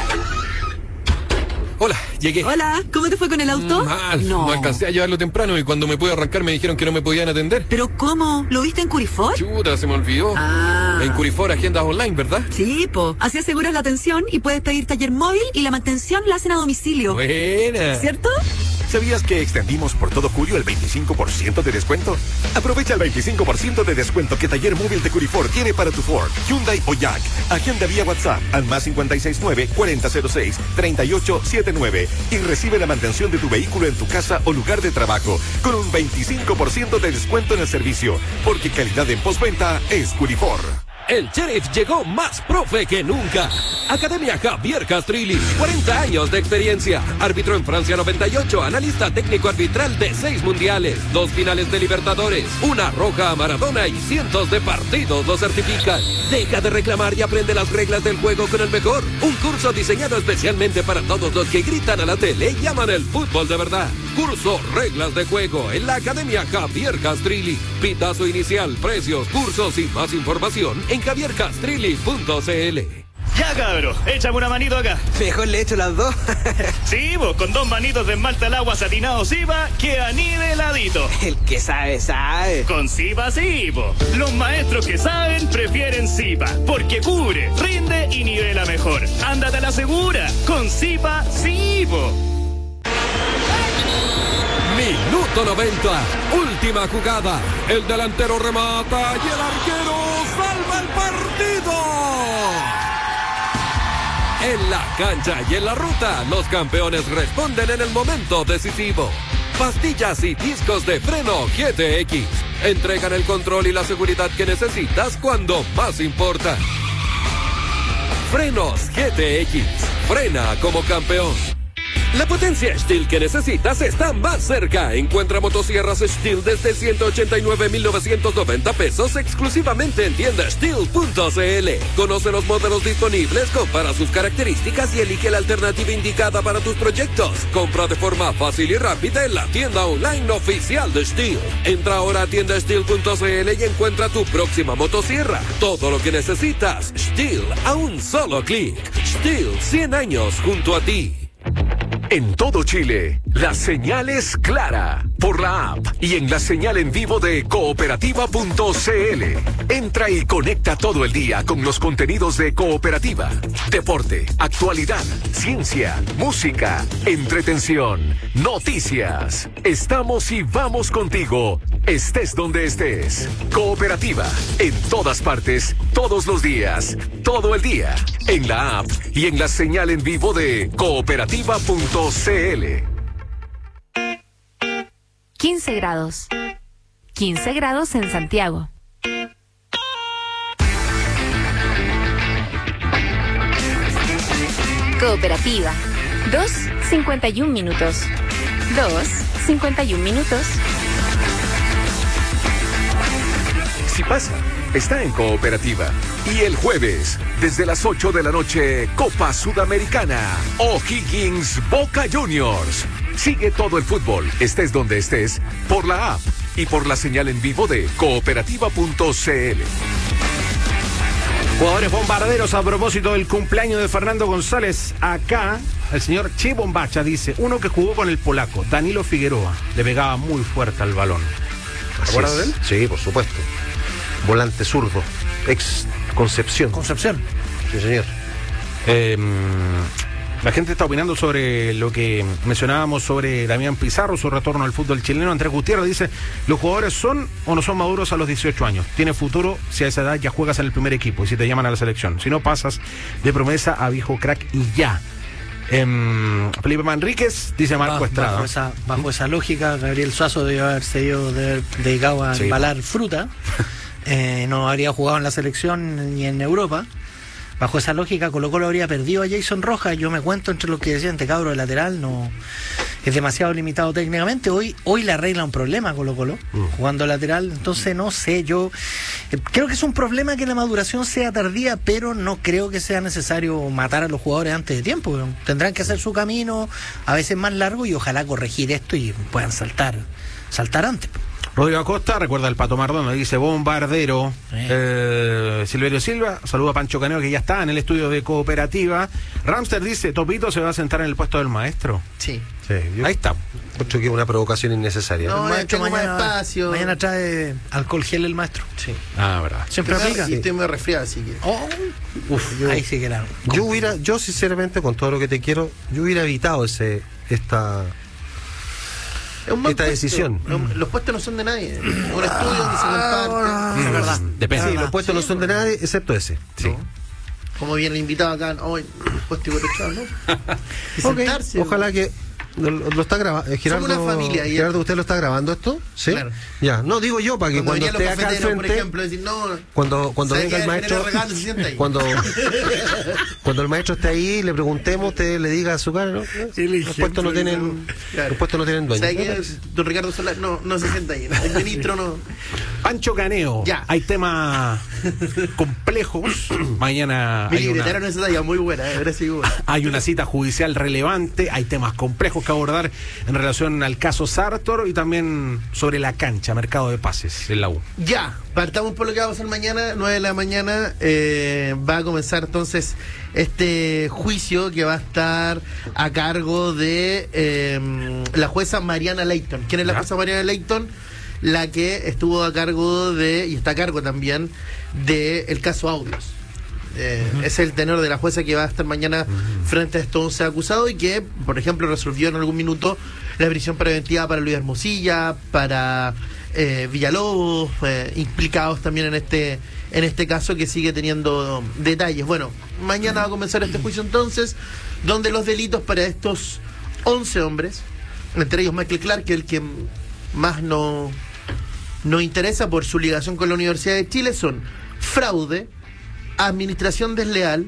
Hola, llegué. Hola, ¿cómo te fue con el auto? Mal, no. no alcancé a llevarlo temprano y cuando me pude arrancar me dijeron que no me podían atender. ¿Pero cómo? ¿Lo viste en Curifor? Chuta, se me olvidó. Ah. En Curifor agendas online, ¿verdad? Sí, po. Así aseguras la atención y puedes pedir taller móvil y la mantención la hacen a domicilio. Buena. ¿Cierto? ¿Sabías que extendimos por todo julio el veinticinco por ciento de descuento? Aprovecha el veinticinco por ciento de descuento que Taller Móvil de Curifor tiene para tu Ford, Hyundai o Jack. Agenda vía WhatsApp al más cinco seis nueve, cuarenta cero seis, treinta y ocho setenta y nueve y recibe la mantención de tu vehículo en tu casa o lugar de trabajo con un veinticinco por ciento de descuento en el servicio, porque calidad en postventa es Curifor. El Sheriff llegó más profe que nunca. Academia Javier Castrilli, cuarenta años de experiencia. Árbitro en Francia noventa y ocho, analista técnico arbitral de seis mundiales, dos finales de Libertadores, una roja a Maradona y cientos de partidos lo certifican. Deja de reclamar y aprende las reglas del juego con el mejor. Un curso diseñado especialmente para todos los que gritan a la tele y llaman el fútbol de verdad. Curso Reglas de Juego en la Academia Javier Castrilli. Pitazo inicial, precios, cursos y más información en javier castrilli punto c l. Ya, cabro, échame una manito acá. Mejor le echo las dos. Sí, vos, con dos manitos de esmalte al agua satinado Zipa, queda niveladito. El que sabe, sabe. Con Zipa, sí, po. Los maestros que saben prefieren Zipa, porque cubre, rinde y nivela mejor. Ándate a la segura, con Zipa, sí, po. Minuto noventa, última jugada. El delantero remata y el arquero salva el partido. En la cancha y en la ruta, los campeones responden en el momento decisivo. Pastillas y discos de freno G T X entregan el control y la seguridad que necesitas cuando más importa. Frenos G T X. Frena como campeón. La potencia Stihl que necesitas está más cerca. Encuentra motosierras Stihl desde ciento ochenta y nueve mil novecientos noventa pesos exclusivamente en tienda stihl punto c l. Conoce los modelos disponibles, compara sus características y elige la alternativa indicada para tus proyectos. Compra de forma fácil y rápida en la tienda online oficial de Stihl. Entra ahora a tienda stihl punto c l y encuentra tu próxima motosierra. Todo lo que necesitas, Stihl a un solo clic. Stihl, cien años junto a ti. En todo Chile, la señal es clara por la app y en la señal en vivo de cooperativa punto c l. Entra y conecta todo el día con los contenidos de Cooperativa. Deporte, actualidad, ciencia, música, entretención, noticias. Estamos y vamos contigo, estés donde estés. Cooperativa, en todas partes, todos los días, todo el día. En la app y en la señal en vivo de cooperativa punto c l. quince grados. quince grados en Santiago. Cooperativa. dos cincuenta y un minutos. dos cincuenta y un minutos. Si pasa, está en Cooperativa. Y el jueves, desde las ocho de la noche, Copa Sudamericana. O'Higgins Boca Juniors. Sigue todo el fútbol, estés donde estés, por la app y por la señal en vivo de cooperativa punto c l. Jugadores bombarderos a propósito del cumpleaños de Fernando González. Acá, el señor Che Bombacha dice, uno que jugó con el polaco, Danilo Figueroa, le pegaba muy fuerte al balón. ¿Te acuerdas de él? Sí, por supuesto. Volante zurdo, ex Concepción. Concepción. Sí, señor. Eh, la gente está opinando sobre lo que mencionábamos sobre Damián Pizarro, su retorno al fútbol chileno. Andrés Gutiérrez dice, los jugadores son o no son maduros a los dieciocho años. Tiene futuro si a esa edad ya juegas en el primer equipo y si te llaman a la selección. Si no, pasas de promesa a viejo crack y ya. Eh, Felipe Manríquez dice Marco bajo, Estrada. Bajo esa, bajo esa lógica, Gabriel Suazo debe haberse ido de, dedicado a sí, embalar fruta. Eh, no habría jugado en la selección ni en Europa. Bajo esa lógica, Colo Colo habría perdido a Jason Rojas. Yo me cuento entre los que decían, este cabro de lateral no es demasiado limitado técnicamente. Hoy hoy le arregla un problema Colo Colo, mm. jugando lateral. Entonces no sé, yo eh, creo que es un problema que la maduración sea tardía, pero no creo que sea necesario matar a los jugadores antes de tiempo. Tendrán que hacer su camino, a veces más largo, y ojalá corregir esto y puedan saltar, saltar antes. Rodrigo Acosta, recuerda el Pato Mardón, dice bombardero. Eh. Eh, Silverio Silva, saluda a Pancho Caneo, que ya está en el estudio de Cooperativa. Ramster dice, Topito se va a sentar en el puesto del maestro. Sí. Sí, yo ahí está. Creo que es una provocación innecesaria. No, el maestro mañana, más espacio. Mañana trae alcohol gel el maestro. Sí. Ah, verdad. Siempre aplica. Y estoy muy resfriado, así que. Oh. Uf, yo, ahí sí que la. Yo hubiera, yo sinceramente, con todo lo que te quiero, yo hubiera evitado ese, esta. Es un esta puesto. decisión. Los puestos no son de nadie. Un estudio donde se comparte. Es verdad. Depende. Sí, los puestos no son de nadie, excepto ese. Sí. ¿No? Como bien el invitado acá, hoy, puesto igual echado, ¿no? Y okay. sentarse. Ojalá que lo, lo está grabando. Gerardo, Somos una familia. Gerardo, ¿usted lo está grabando esto? Sí. Claro. Ya, no digo yo para que cuando, cuando esté acá al frente, por ejemplo, decir, no, cuando cuando venga el maestro, cuando cuando el maestro esté ahí, le preguntemos, usted le diga a su cara, ¿no? Sí, los puestos no tienen, claro. Los puestos no tienen dueño. ¿Sabe qué? Don Ricardo Solar no, no se sienta ahí, ¿no? El ministro no. Pancho Caneo, ya. Hay temas complejos. Mañana Mi hay una, no esa muy buena, eh, gracias, hay una cita judicial relevante, hay temas complejos que abordar en relación al caso Sartor y también sobre la cancha, mercado de pases en la U. Ya, partamos por lo que va a pasar mañana, nueve de la mañana, eh, va a comenzar entonces este juicio que va a estar a cargo de eh, la jueza Mariana Leighton. ¿Quién es la ¿Ya? jueza Mariana Leighton? La que estuvo a cargo de, y está a cargo también, de el caso Audios. Eh, uh-huh. Es el tenor de la jueza que va a estar mañana uh-huh. frente a estos once acusados y que, por ejemplo, resolvió en algún minuto la prisión preventiva para Luis Hermosilla, para eh, Villalobos, eh, implicados también en este en este caso que sigue teniendo detalles. Bueno, mañana va a comenzar este juicio entonces, donde los delitos para estos once hombres, entre ellos Michael Clark, que es el que más no, no interesa por su ligación con la Universidad de Chile, son fraude, administración desleal,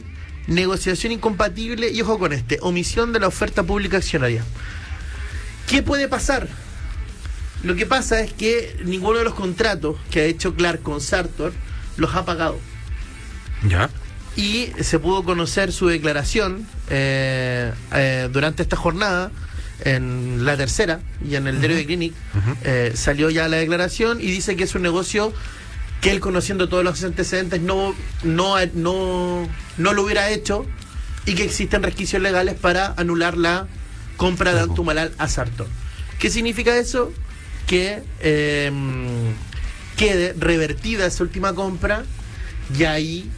negociación incompatible y ojo con este, omisión de la oferta pública accionaria. ¿Qué puede pasar? Lo que pasa es que ninguno de los contratos que ha hecho Clark con Sartor los ha pagado. Ya. Y se pudo conocer su declaración eh, eh, durante esta jornada en La Tercera y en el diario de Clinic. Uh-huh. eh, salió ya la declaración y dice que es un negocio que él, conociendo todos los antecedentes, no, no, no, no lo hubiera hecho y que existen resquicios legales para anular la compra de Antumalal a Sartor. ¿Qué significa eso? Que eh, quede revertida esa última compra y ahí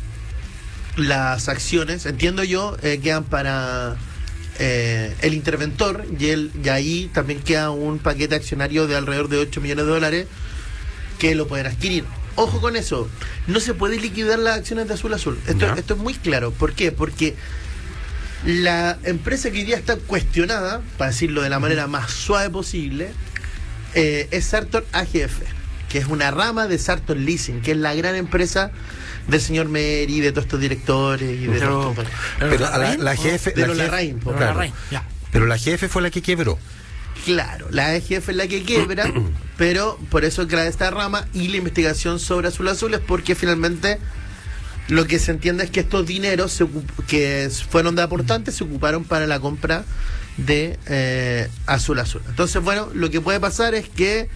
las acciones, entiendo yo, eh, quedan para eh, el interventor y, él, y ahí también queda un paquete accionario de alrededor de ocho millones de dólares que lo pueden adquirir. Ojo con eso, no se puede liquidar las acciones de Azul Azul. Esto, esto es muy claro. ¿Por qué? Porque la empresa que hoy día está cuestionada, para decirlo de la manera más suave posible, eh, es Sartor A G F, que es una rama de Sartor Leasing, que es la gran empresa del señor Meri, de todos estos directores y de pero, todos estos... Pero la, la, la jefe... De la los jefe, Larraín, por claro, Larraín, ya. Pero la jefe fue la que quebró. Claro, la A G F es la que quiebra, pero por eso crea esta rama y la investigación sobre Azul Azul es porque finalmente lo que se entiende es que estos dineros se que fueron de aportantes se ocuparon para la compra de eh, Azul Azul. Entonces, bueno, lo que puede pasar es que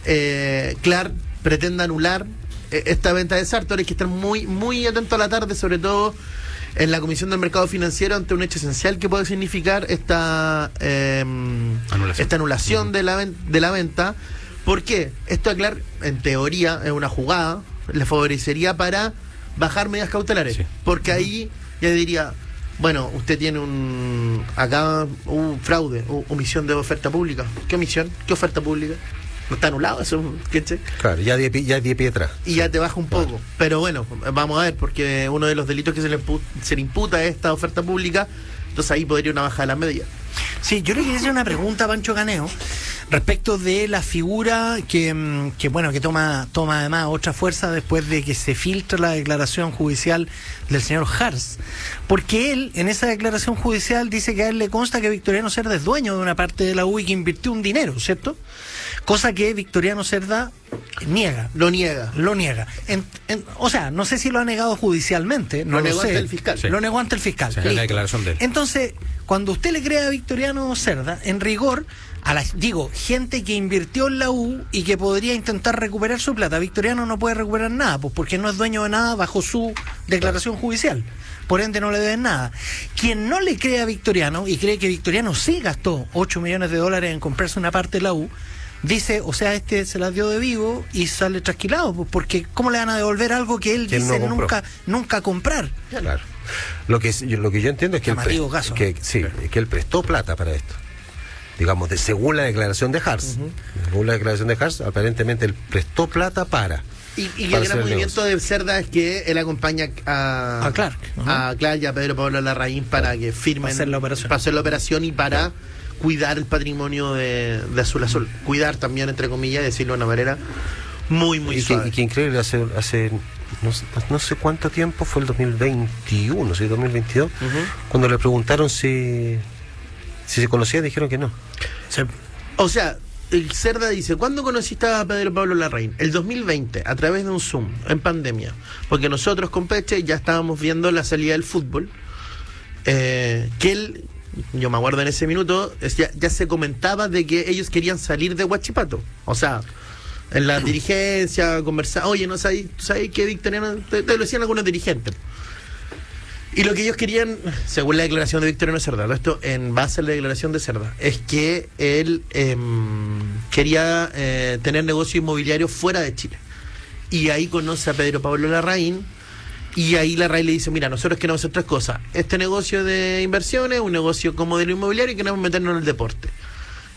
eh, Clark pretenda anular eh, esta venta de Sartor. Hay que estar muy, muy atento a la tarde, sobre todo en la Comisión del Mercado Financiero, ante un hecho esencial que puede significar esta eh, anulación, esta anulación uh-huh. de, la, de la venta. ¿Por qué? Esto a Clark, en teoría, es una jugada, le favorecería para bajar medidas cautelares, sí. Porque ahí ya diría, bueno, usted tiene un acá un fraude, un, omisión de oferta pública. ¿Qué omisión? ¿Qué oferta pública? No está anulado eso, ¿qué? Claro, ya de, ya de pie atrás. Y ya te baja un poco. Claro. Pero bueno, vamos a ver, porque uno de los delitos que se le, se le imputa es esta oferta pública, entonces ahí podría una baja de las medidas. Sí, yo le quería hacer una pregunta a Pancho Caneo respecto de la figura que, que bueno, que toma, toma además otra fuerza después de que se filtra la declaración judicial del señor Hars, porque él en esa declaración judicial dice que a él le consta que Victoriano Cerda es dueño de una parte de la U y que invirtió un dinero, ¿cierto? Cosa que Victoriano Cerda niega. Lo niega. Lo niega. En, en, o sea, no sé si lo ha negado judicialmente, no lo, lo negó sé. Ante el fiscal. Sí. Lo negó ante el fiscal. Sí, la declaración de él. Entonces, cuando usted le cree a Victoriano Cerda, en rigor, a la, digo, gente que invirtió en la U y que podría intentar recuperar su plata, Victoriano no puede recuperar nada, pues porque no es dueño de nada bajo su declaración judicial. Por ende no le deben nada. Quien no le cree a Victoriano y cree que Victoriano sí gastó ocho millones de dólares en comprarse una parte de la U, dice, o sea, este se las dio de vivo y sale trasquilado, pues porque ¿cómo le van a devolver algo que él que dice él no nunca nunca comprar? Claro. Lo que lo que yo entiendo es que él, pre- caso, que, sí, que él prestó plata para esto. Digamos, de, según la declaración de Hars, uh-huh. según la declaración de Hars, aparentemente él prestó plata para. Y, y el gran movimiento de Cerda es que él acompaña a, a Clark, uh-huh. a Clark y a Pedro Pablo Larraín para que firmen para hacer la operación, para hacer la operación y para uh-huh. cuidar el patrimonio de, de Azul Azul. Cuidar también, entre comillas, decirlo de una manera muy, muy y suave. Que, y que increíble, hace, hace no, no sé cuánto tiempo, fue el dos mil veintiuno, sí, dos mil veintidós, uh-huh. cuando le preguntaron si, si se conocía, dijeron que no. Sí. O sea, el Cerda dice, ¿cuándo conociste a Pedro Pablo Larraín? El dos mil veinte, a través de un Zoom, en pandemia. Porque nosotros con Peche ya estábamos viendo la salida del fútbol. Eh, que él... Yo me acuerdo en ese minuto, ya, ya se comentaba de que ellos querían salir de Huachipato. O sea, en la dirigencia, conversar, oye, ¿no sabes, sabes qué Victoriano? Te, te lo decían algunos dirigentes. Y lo que ellos querían, según la declaración de Victoriano Cerda, esto en base a la declaración de Cerda, es que él eh, quería eh, tener negocio inmobiliario fuera de Chile. Y ahí conoce a Pedro Pablo Larraín. Y ahí Larraín le dice, mira, nosotros queremos hacer tres cosas. Este negocio de inversiones, un negocio como de lo inmobiliario y queremos meternos en el deporte.